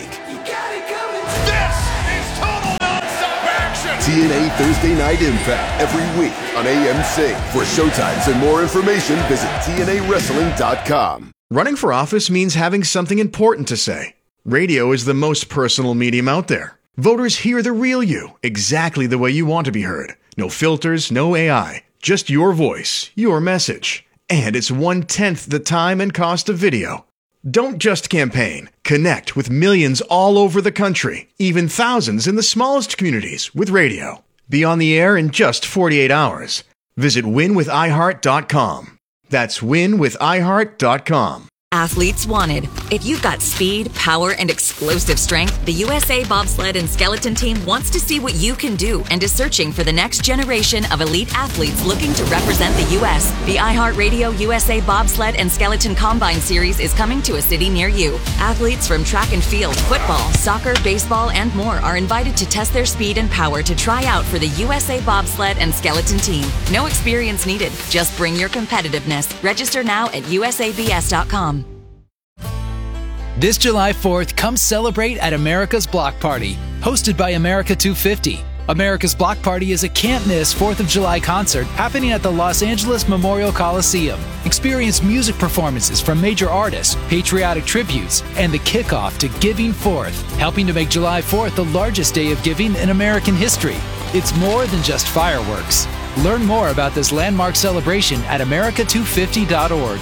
Speaker 9: This is total nonstop action.
Speaker 8: T N A Thursday Night Impact every week on A M C. For showtimes and more information, visit T N A wrestling dot com.
Speaker 6: Running for office means having something important to say. Radio is the most personal medium out there. Voters hear the real you, exactly the way you want to be heard. No filters, no A I. Just your voice, your message. And it's one-tenth the time and cost of video. Don't just campaign. Connect with millions all over the country, even thousands in the smallest communities with radio. Be on the air in just forty-eight hours. Visit win with i heart dot com. That's win with i heart dot com.
Speaker 16: Athletes wanted. If you've got speed, power, and explosive strength, the U S A Bobsled and Skeleton Team wants to see what you can do and is searching for the next generation of elite athletes looking to represent the U S. The iHeartRadio U S A Bobsled and Skeleton Combine Series is coming to a city near you. Athletes from track and field, football, soccer, baseball, and more are invited to test their speed and power to try out for the U S A Bobsled and Skeleton Team. No experience needed. Just bring your competitiveness. Register now at U S A B S dot com.
Speaker 7: This July fourth, come celebrate at America's Block Party, hosted by America two fifty. America's Block Party is a can't-miss fourth of July concert happening at the Los Angeles Memorial Coliseum. Experience music performances from major artists, patriotic tributes, and the kickoff to Giving Fourth, helping to make July fourth the largest day of giving in American history. It's more than just fireworks. Learn more about this landmark celebration at America two fifty dot org.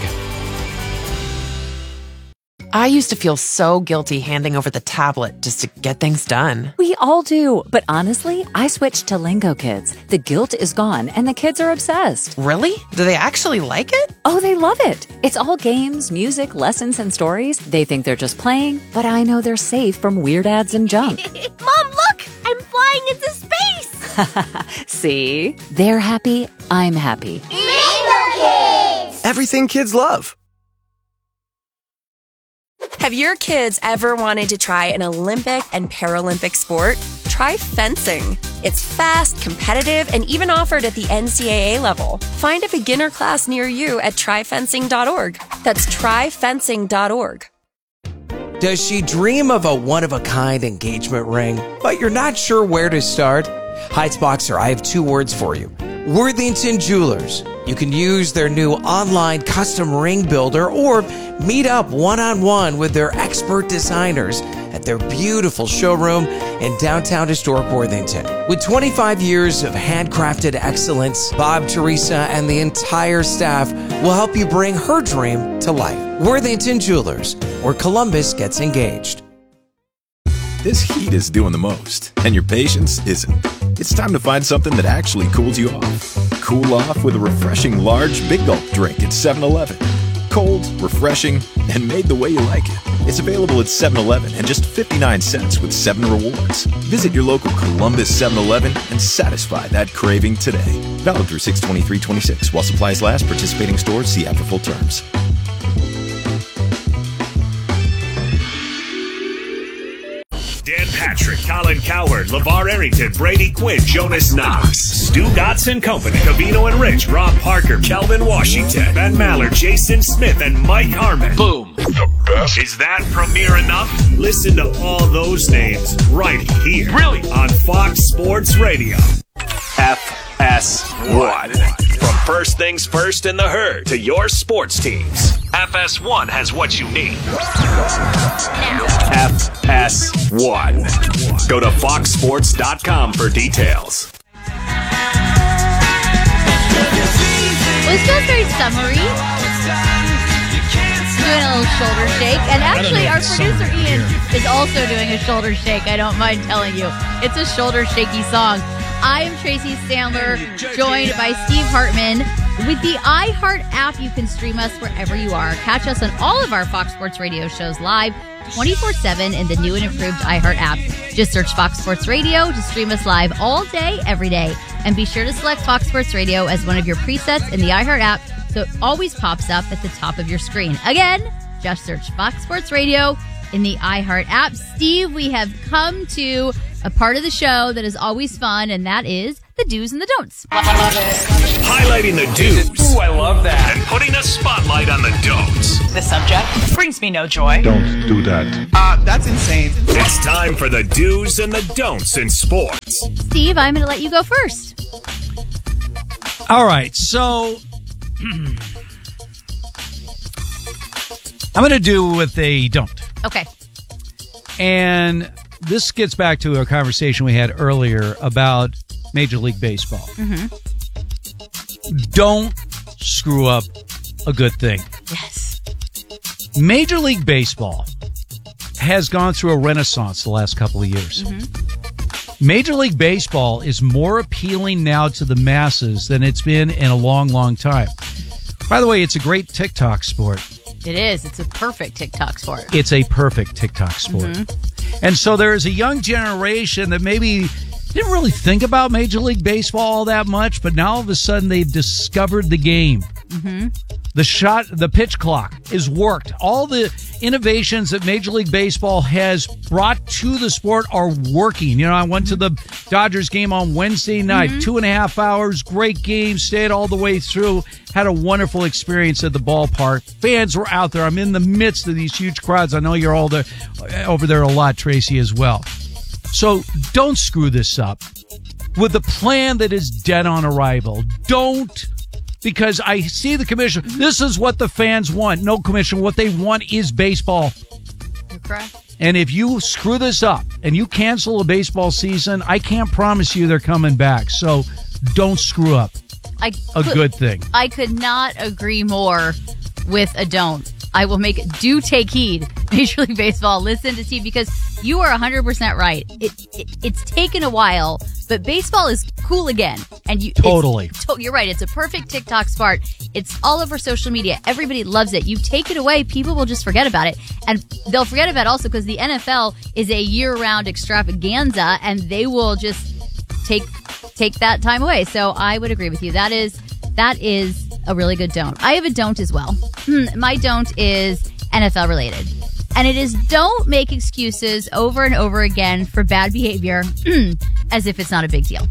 Speaker 23: I used to feel so guilty handing over the tablet just to get things done.
Speaker 24: We all do. But honestly, I switched to Lingo Kids. The guilt is gone and the kids are obsessed.
Speaker 23: Really? Do they actually like it?
Speaker 24: Oh, they love it. It's all games, music, lessons, and stories. They think they're just playing, but I know they're safe from weird ads and junk.
Speaker 19: Mom, look! I'm flying into space!
Speaker 24: See? They're happy. I'm happy.
Speaker 19: Lingo Kids!
Speaker 25: Everything kids love.
Speaker 26: Have your kids ever wanted to try an Olympic and Paralympic sport? Try fencing. It's fast, competitive, and even offered at the N C double A level. Find a beginner class near you at try fencing dot org. That's try fencing dot org.
Speaker 25: Does she dream of a one-of-a-kind engagement ring, but you're not sure where to start? Heights-Boxer, I have two words for you. Worthington Jewelers. You can use their new online custom ring builder or meet up one-on-one with their expert designers at their beautiful showroom in downtown historic Worthington. With twenty-five years of handcrafted excellence, Bob, Teresa, and the entire staff will help you bring her dream to life. Worthington Jewelers, where Columbus gets engaged.
Speaker 17: This heat is doing the most, and your patience isn't. It's time to find something that actually cools you off. Cool off with a refreshing large Big Gulp drink at seven eleven. Cold, refreshing, and made the way you like it. It's available at seven eleven and just fifty-nine cents with seven rewards. Visit your local Columbus seven eleven and satisfy that craving today. Valid through six twenty-three twenty-six. While supplies last, participating stores, see app for full terms.
Speaker 3: Dan Patrick, Colin Cowherd, LeVar Arrington, Brady Quinn, Jonas Knox, Stu Gatz and Company, Cavino and Rich, Rob Parker, Kelvin Washington, Ben Maller, Jason Smith, and Mike Harmon. Boom. The best. Is that premiere enough? Listen to all those names right here. Brilliant. On Fox Sports Radio. F S one. From First Things First in the Herd to your sports teams, F S one has what you need. F S one. Go to fox sports dot com for details.
Speaker 2: Well, it feels very summery. Doing a little shoulder shake. And actually, our producer Ian is also doing a shoulder shake. I don't mind telling you. It's a shoulder shaky song. I am Tracy Sandler, joined by Steve Hartman. With the iHeart app, you can stream us wherever you are. Catch us on all of our Fox Sports Radio shows live twenty-four seven in the new and improved iHeart app. Just search Fox Sports Radio to stream us live all day, every day. And be sure to select Fox Sports Radio as one of your presets in the iHeart app so it always pops up at the top of your screen. Again, just search Fox Sports Radio in the iHeart app. Steve, we have come to a part of the show that is always fun, and that is the do's and the don'ts.
Speaker 3: Highlighting the do's.
Speaker 10: Ooh, I love that.
Speaker 3: And putting a spotlight on the don'ts.
Speaker 10: The subject brings me no joy.
Speaker 12: Don't do that.
Speaker 10: Uh, that's insane.
Speaker 3: It's time for the do's and the don'ts in sports.
Speaker 2: Steve, I'm going to let you go first.
Speaker 1: All right, so I'm going to do with a don't.
Speaker 2: Okay.
Speaker 1: And this gets back to a conversation we had earlier about Major League Baseball.
Speaker 2: Mm-hmm.
Speaker 1: Don't screw up a good thing.
Speaker 2: Yes.
Speaker 1: Major League Baseball has gone through a renaissance the last couple of years.
Speaker 2: Mm-hmm.
Speaker 1: Major League Baseball is more appealing now to the masses than it's been in a long, long time. By the way, it's a great TikTok sport.
Speaker 2: It is. It's a perfect TikTok sport.
Speaker 1: It's a perfect TikTok sport.
Speaker 2: Mm-hmm.
Speaker 1: And so there is a young generation that maybe didn't really think about Major League Baseball all that much, but now all of a sudden they've discovered the game.
Speaker 2: Mm-hmm.
Speaker 1: The shot, the pitch clock is worked. All the innovations that Major League Baseball has brought to the sport are working. You know, I went to the Dodgers game on Wednesday night,
Speaker 2: Mm-hmm.
Speaker 1: two and a half hours, great game, stayed all the way through, had a wonderful experience at the ballpark. Fans were out there. I'm in the midst of these huge crowds. I know you're all there, over there a lot, Tracy, as well. So don't screw this up with a plan that is dead on arrival. Don't. Because I see the commission. This is what the fans want. No, commission. What they want is baseball.
Speaker 2: You're correct.
Speaker 1: And if you screw this up and you cancel a baseball season, I can't promise you they're coming back. So don't screw up
Speaker 2: I
Speaker 1: a
Speaker 2: could,
Speaker 1: good thing.
Speaker 2: I could not agree more with a don't. I will make it. Do take heed, Major League Baseball. Listen to Steve, because you are one hundred percent right. It, it It's taken a while, but baseball is cool again. And you
Speaker 1: Totally.
Speaker 2: To, you're right. It's a perfect TikTok sport. It's all over social media. Everybody loves it. You take it away, people will just forget about it. And they'll forget about it also because the N F L is a year-round extravaganza, and they will just take take that time away. So I would agree with you. That is that is a really good don't. I have a don't as well. My don't is N F L related. And it is don't make excuses over and over again for bad behavior as if it's not a big deal.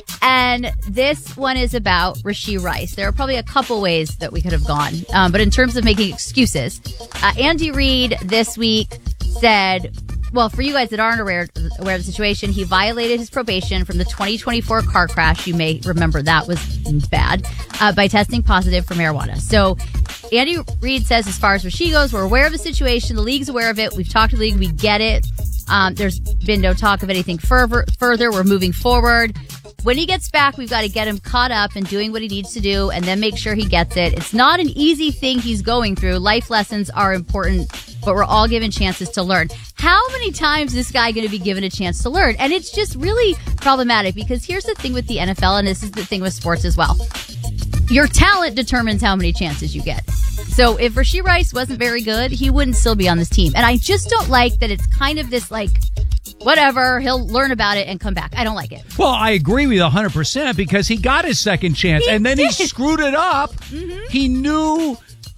Speaker 2: And this one is about Rashee Rice. There are probably a couple ways that we could have gone. Um, but in terms of making excuses, uh, Andy Reid this week said, well, for you guys that aren't aware, aware of the situation, he violated his probation from the twenty twenty-four car crash. You may remember that was bad, uh, by testing positive for marijuana. So Andy Reid says, as far as Rashee goes, we're aware of the situation. The league's aware of it. We've talked to the league. We get it. Um, there's been no talk of anything further. Further, we're moving forward. When he gets back, we've got to get him caught up and doing what he needs to do and then make sure he gets it. It's not an easy thing he's going through. Life lessons are important, but we're all given chances to learn. How many times is this guy going to be given a chance to learn? And it's just really problematic because here's the thing with the N F L, and this is the thing with sports as well. Your talent determines how many chances you get. So if Rashee Rice wasn't very good, he wouldn't still be on this team. And I just don't like that it's kind of this like, whatever, he'll learn about it and come back. I don't like it.
Speaker 1: Well, I agree with you one hundred percent because he got his second chance
Speaker 2: He
Speaker 1: and then
Speaker 2: did.
Speaker 1: he screwed it up.
Speaker 2: Mm-hmm.
Speaker 1: He knew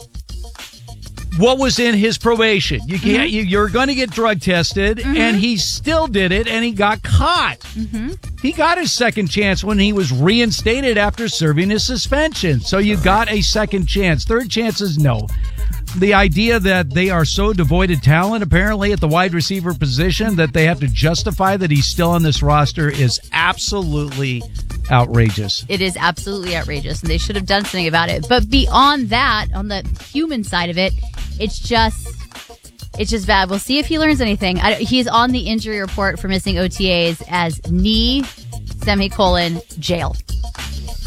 Speaker 1: what was in his probation. You can't,
Speaker 2: Mm-hmm.
Speaker 1: you, you're going to get drug tested,
Speaker 2: Mm-hmm.
Speaker 1: and he still did it, and he got caught.
Speaker 2: Mm-hmm.
Speaker 1: He got his second chance when he was reinstated after serving his suspension. So you got a second chance. Third chances, no. The idea that they are so devoid of talent, apparently, at the wide receiver position, that they have to justify that he's still on this roster is absolutely outrageous.
Speaker 2: It is absolutely outrageous, and they should have done something about it. But beyond that, on the human side of it, it's just it's just bad. We'll see if he learns anything. I, he's on the injury report for missing O T As as knee, semicolon, jail.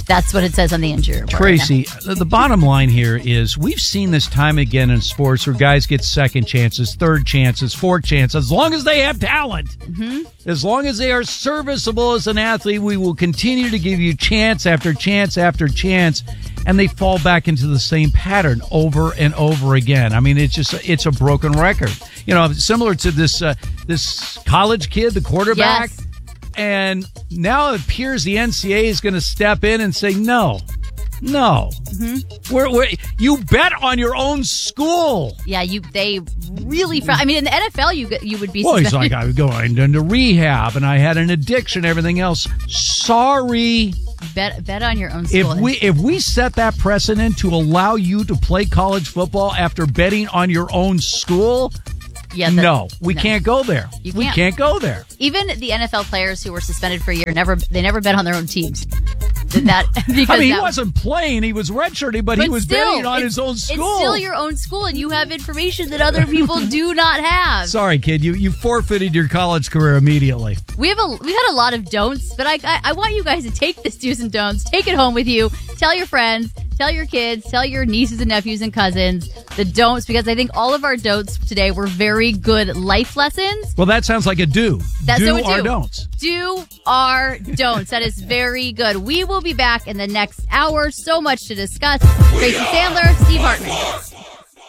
Speaker 2: That's what it says on the injury report.
Speaker 1: Tracy, the, the bottom line here is we've seen this time again in sports where guys get second chances, third chances, fourth chances, as long as they have talent.
Speaker 2: Mm-hmm.
Speaker 1: As long as they are serviceable as an athlete, we will continue to give you chance after chance after chance, and they fall back into the same pattern over and over again. I mean, it's just it's a broken record. You know, similar to this uh, this college kid, the quarterback.
Speaker 2: Yes.
Speaker 1: And now it appears the N C double A is going to step in and say, no, no.
Speaker 2: Mm-hmm.
Speaker 1: We're, we're, you bet on your own school.
Speaker 2: Yeah, you. They really. Fr- I mean, in the N F L, you you would be.
Speaker 1: Well, he's
Speaker 2: suspended.
Speaker 1: like, I was going into rehab and I had an addiction, everything else. Sorry.
Speaker 2: Bet bet on your own school.
Speaker 1: If we if we set that precedent to allow you to play college football after betting on your own school,
Speaker 2: yeah,
Speaker 1: no, we
Speaker 2: no.
Speaker 1: can't go there.
Speaker 2: You
Speaker 1: we
Speaker 2: can't.
Speaker 1: can't go there.
Speaker 2: Even the N F L players who were suspended for a year never they never bet on their own teams. That because
Speaker 1: I mean,
Speaker 2: that,
Speaker 1: he wasn't playing; he was redshirting, but,
Speaker 2: but
Speaker 1: he was
Speaker 2: still,
Speaker 1: betting on his own school.
Speaker 2: It's still your own school, and you have information that other people do not have.
Speaker 1: Sorry, kid, you you forfeited your college career immediately.
Speaker 2: We have a we've had a lot of don'ts, but I, I I want you guys to take this do's and don'ts, take it home with you, tell your friends, tell your kids, tell your nieces and nephews and cousins the don'ts, because I think all of our don'ts today were very good life lessons.
Speaker 1: Well, that sounds like a do.
Speaker 2: That's
Speaker 1: do
Speaker 2: what we
Speaker 1: or
Speaker 2: do.
Speaker 1: don'ts.
Speaker 2: Do or don'ts. That is very good. We will be back in the next hour. So much to discuss. Tracy Sandler, Steve Hartman.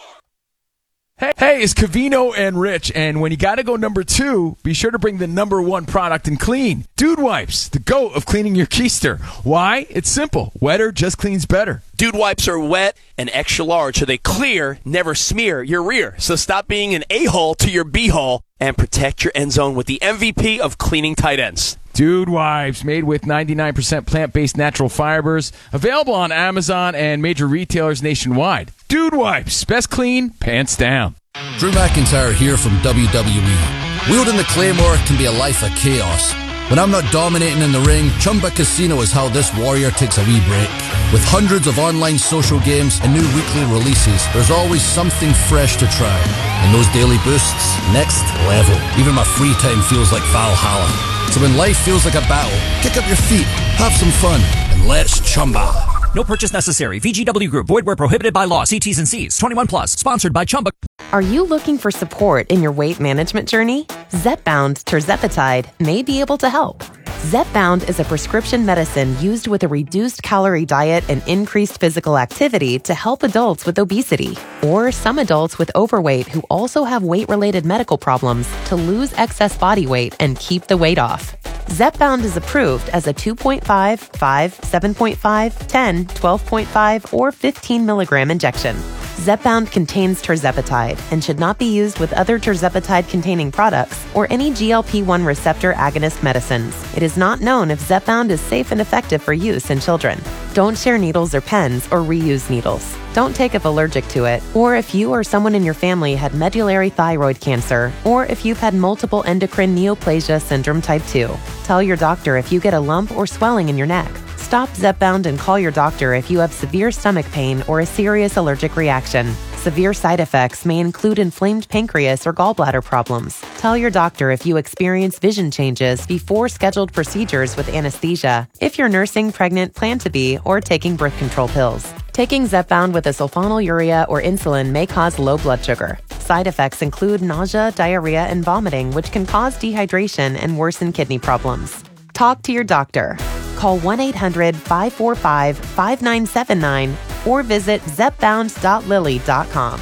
Speaker 4: Hey, hey, it's Covino and Rich, and when you gotta go number two, be sure to bring the number one product in clean. Dude Wipes, the GOAT of cleaning your keister. Why? It's simple. Wetter just cleans better.
Speaker 11: Dude Wipes are wet and extra large, so they clear, never smear your rear. So stop being an a-hole to your b-hole and protect your end zone with the M V P of cleaning tight ends.
Speaker 4: Dude Wipes, made with ninety-nine percent plant-based natural fibers, available on Amazon and major retailers nationwide. Dude Wipes, best clean, pants down.
Speaker 15: Drew McIntyre here from W W E. Wielding the Claymore can be a life of chaos. When I'm not dominating in the ring, Chumba Casino is how this warrior takes a wee break. With hundreds of online social games and new weekly releases, there's always something fresh to try. And those daily boosts, next level. Even my free time feels like Valhalla. So when life feels like a battle, kick up your feet, have some fun, and let's Chumba.
Speaker 18: No purchase necessary. V G W Group. Void where prohibited by law. See T's and C's. twenty-one plus. Sponsored by Chumba.
Speaker 23: Are you looking for support in your weight management journey? Zepbound Tirzepatide may be able to help. Zepbound is a prescription medicine used with a reduced calorie diet and increased physical activity to help adults with obesity, or some adults with overweight who also have weight-related medical problems to lose excess body weight and keep the weight off. Zepbound is approved as a two point five, five, seven point five, ten, twelve point five, or fifteen milligram injection. Zepbound contains tirzepatide and should not be used with other tirzepatide-containing products or any G L P one receptor agonist medicines. It is not known if Zepbound is safe and effective for use in children. Don't share needles or pens or reuse needles. Don't take if allergic to it, or if you or someone in your family had medullary thyroid cancer, or if you've had multiple endocrine neoplasia syndrome type two. Tell your doctor if you get a lump or swelling in your neck. Stop Zepbound and call your doctor if you have severe stomach pain or a serious allergic reaction. Severe side effects may include inflamed pancreas or gallbladder problems. Tell your doctor if you experience vision changes before scheduled procedures with anesthesia, if you're nursing, pregnant, plan to be, or taking birth control pills. Taking Zepbound with a sulfonylurea or insulin may cause low blood sugar. Side effects include nausea, diarrhea, and vomiting, which can cause dehydration and worsen kidney problems. Talk to your doctor. Call one eight hundred, five four five, five nine seven nine or visit zepbound dot lilly dot com.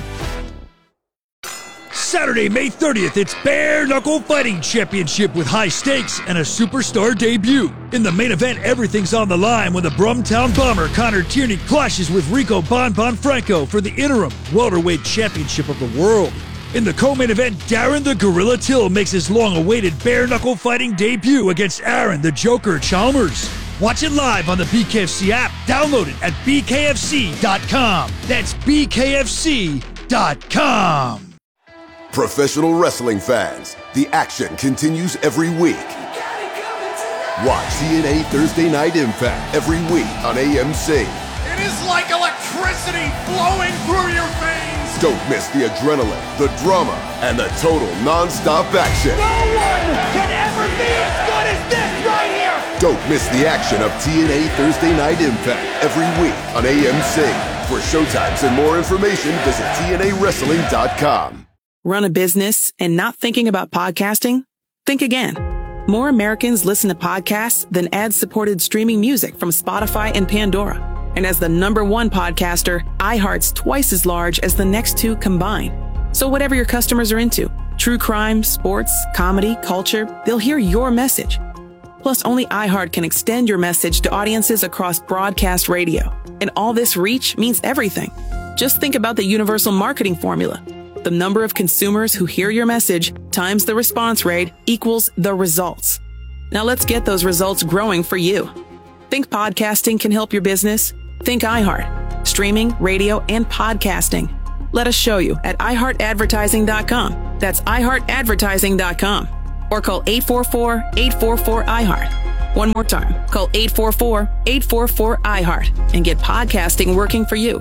Speaker 14: Saturday, May thirtieth, it's Bare Knuckle Fighting Championship with high stakes and a superstar debut. In the main event, everything's on the line when the Brumtown Bomber Connor Tierney clashes with Rico Bon Bon Franco for the interim welterweight championship of the world. In the co-main event, Darren the Gorilla Till makes his long-awaited bare-knuckle fighting debut against Aaron the Joker Chalmers. Watch it live on the B K F C app. Download it at b k f c dot com. That's b k f c dot com.
Speaker 8: Professional wrestling fans, the action continues every week. Watch T N A Thursday Night Impact every week on A M C.
Speaker 9: It is like electricity flowing through your veins.
Speaker 8: Don't miss the adrenaline, the drama, and the total non-stop action.
Speaker 9: No one can ever be as good as this right here.
Speaker 8: Don't miss the action of T N A Thursday Night Impact every week on A M C. For showtimes and more information, visit T N A wrestling dot com.
Speaker 5: Run a business and not thinking about podcasting? Think again. More Americans listen to podcasts than ad-supported streaming music from Spotify and Pandora. And as the number one podcaster, iHeart's twice as large as the next two combined. So whatever your customers are into, true crime, sports, comedy, culture, they'll hear your message. Plus, only iHeart can extend your message to audiences across broadcast radio. And all this reach means everything. Just think about the universal marketing formula. The number of consumers who hear your message times the response rate equals the results. Now let's get those results growing for you. Think podcasting can help your business? Think iHeart. Streaming, radio, and podcasting. Let us show you at i heart advertising dot com. That's i heart advertising dot com. Or call eight four four, eight four four, I heart. One more time, call eight four four, eight four four, I heart and get podcasting working for you.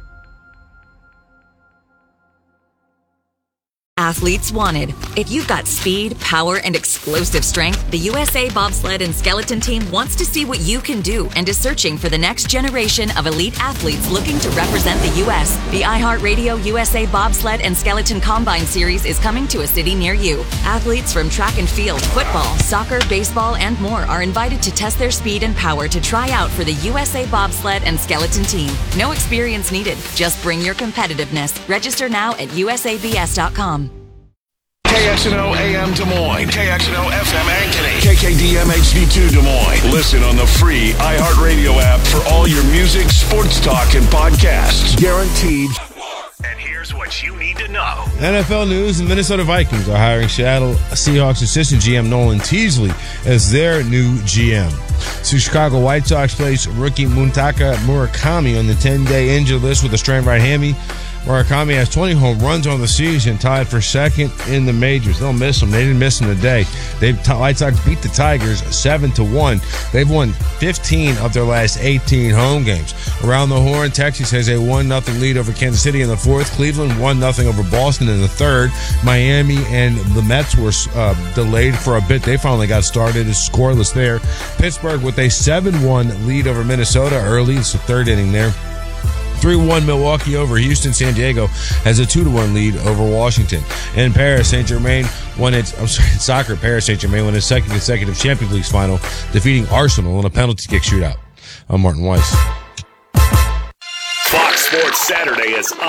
Speaker 16: Athletes wanted. If you've got speed, power, and explosive strength, the U S A Bobsled and Skeleton Team wants to see what you can do and is searching for the next generation of elite athletes looking to represent the U S. The iHeartRadio U S A Bobsled and Skeleton Combine Series is coming to a city near you. Athletes from track and field, football, soccer, baseball, and more are invited to test their speed and power to try out for the U S A Bobsled and Skeleton Team. No experience needed. Just bring your competitiveness. Register now at U S A B S dot com.
Speaker 9: K X N O A M Des Moines, K X N O F M Ankeny, K K D M H D two Des Moines. Listen on the free iHeartRadio app for all your music, sports talk, and podcasts. Guaranteed.
Speaker 3: And here's what you need to know.
Speaker 6: N F L news: the Minnesota Vikings are hiring Seattle Seahawks assistant G M Nolan Teasley as their new G M. So Chicago White Sox place rookie Muntaka Murakami on the ten-day injured list with a strained right hammy. Murakami has twenty home runs on the season, tied for second in the majors. They'll miss him. They didn't miss him today. They White Sox beat the Tigers seven to one. They've won fifteen of their last eighteen home games. Around the horn, Texas has a one nothing lead over Kansas City in the fourth. Cleveland one nothing over Boston in the third. Miami and the Mets were uh, delayed for a bit. They finally got started. It's scoreless there. Pittsburgh with a seven one lead over Minnesota early. It's the third inning there. three one Milwaukee over Houston. San Diego has a two to one lead over Washington. In Paris, Saint-Germain won its, I'm sorry, in soccer, Paris Saint-Germain won its second consecutive Champions League final, defeating Arsenal in a penalty kick shootout. I'm Martin Weiss.
Speaker 3: Fox Sports Saturday is on.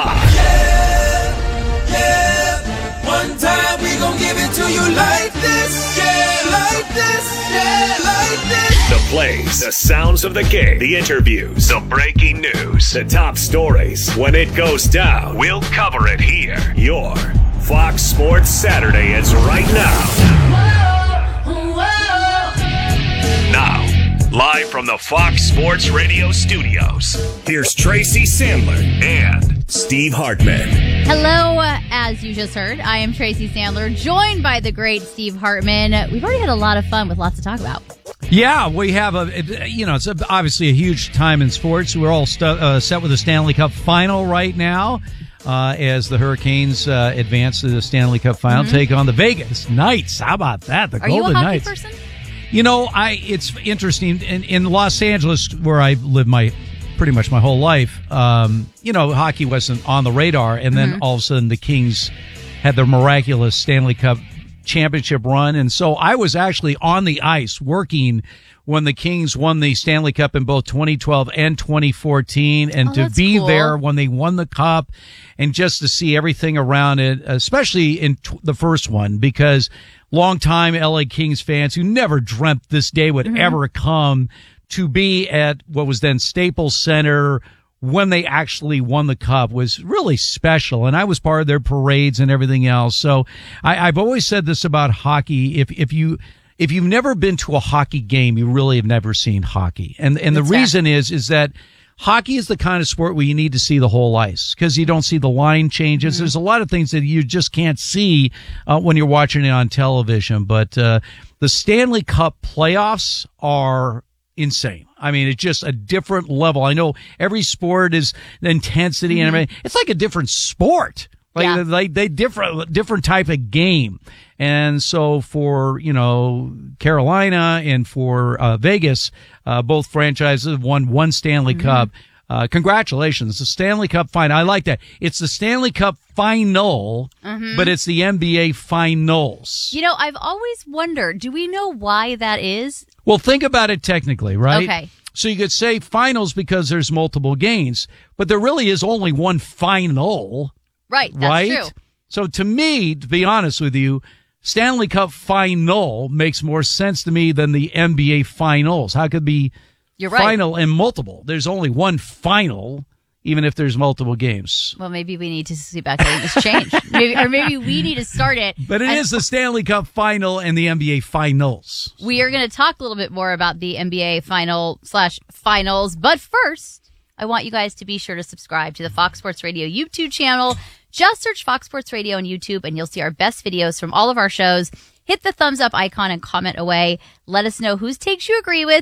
Speaker 13: Yeah, yeah. One time we gon' give it to you like this. Yeah, like this. Yeah, like this.
Speaker 3: The plays, the sounds of the game, the interviews, the breaking news, the top stories. When it goes down, we'll cover it here. Your Fox Sports Saturday is right now. Whoa, whoa. Now, live from the Fox Sports Radio studios, here's Tracy Sandler and Steve Hartman.
Speaker 2: Hello, uh, as you just heard, I am Tracy Sandler, joined by the great Steve Hartman. We've already had a lot of fun with lots to talk about.
Speaker 1: Yeah, we have a, you know, it's obviously a huge time in sports. We're all stu- uh, set with the Stanley Cup final right now uh, as the Hurricanes uh, advance to the Stanley Cup final, mm-hmm. take on the Vegas Knights. How about that? The
Speaker 2: Are
Speaker 1: Golden
Speaker 2: you a hockey
Speaker 1: Knights.
Speaker 2: person?
Speaker 1: You know, I it's interesting. In, in Los Angeles, where I lived my pretty much my whole life, um, you know, hockey wasn't on the radar. And then mm-hmm. all of a sudden the Kings had their miraculous Stanley Cup championship run. And so I was actually on the ice working when the Kings won the Stanley Cup in both twenty twelve and twenty fourteen. And
Speaker 2: oh,
Speaker 1: to be
Speaker 2: cool.
Speaker 1: there when they won the cup and just to see everything around it, especially in t- the first one, because longtime L A Kings fans who never dreamt this day would mm-hmm. ever come to be at what was then Staples Center when they actually won the cup was really special. And I was part of their parades and everything else. So I, I've always said this about hockey. If, if you, if you've never been to a hockey game, you really have never seen hockey. And, and the
Speaker 2: That's
Speaker 1: reason
Speaker 2: fair.
Speaker 1: is, is that hockey is the kind of sport where you need to see the whole ice because you don't see the line changes. Mm-hmm. There's a lot of things that you just can't see uh, when you're watching it on television. But uh, the Stanley Cup playoffs are insane. I mean, it's just a different level. I know every sport is intensity mm-hmm. and everything. It's like a different sport. Like
Speaker 2: Yeah.
Speaker 1: they they different different type of game. And so for, you know, Carolina and for uh, Vegas, uh, both franchises have won one Stanley
Speaker 2: Mm-hmm.
Speaker 1: Cup. Uh, congratulations. The Stanley Cup final. I like that. It's the Stanley Cup final,
Speaker 2: Mhm.
Speaker 1: but it's the N B A finals.
Speaker 2: You know, I've always wondered, do we know why that is?
Speaker 1: Well, think about it technically, right?
Speaker 2: Okay.
Speaker 1: So you could say finals because there's multiple games, but there really is only one final,
Speaker 2: Right, that's
Speaker 1: right?
Speaker 2: true.
Speaker 1: So to me, to be honest with you, Stanley Cup final makes more sense to me than the N B A finals. How could it be
Speaker 2: You're right.
Speaker 1: final and multiple? There's only one final, even if there's multiple games.
Speaker 2: Well, maybe we need to see about getting this changed. maybe, or maybe we need to start it.
Speaker 1: But it
Speaker 2: And
Speaker 1: is the Stanley Cup final and the N B A finals.
Speaker 2: We are going to talk a little bit more about the N B A final slash finals. But first, I want you guys to be sure to subscribe to the Fox Sports Radio YouTube channel. Just search Fox Sports Radio on YouTube and you'll see our best videos from all of our shows. Hit the thumbs up icon and comment away. Let us know whose takes you agree with,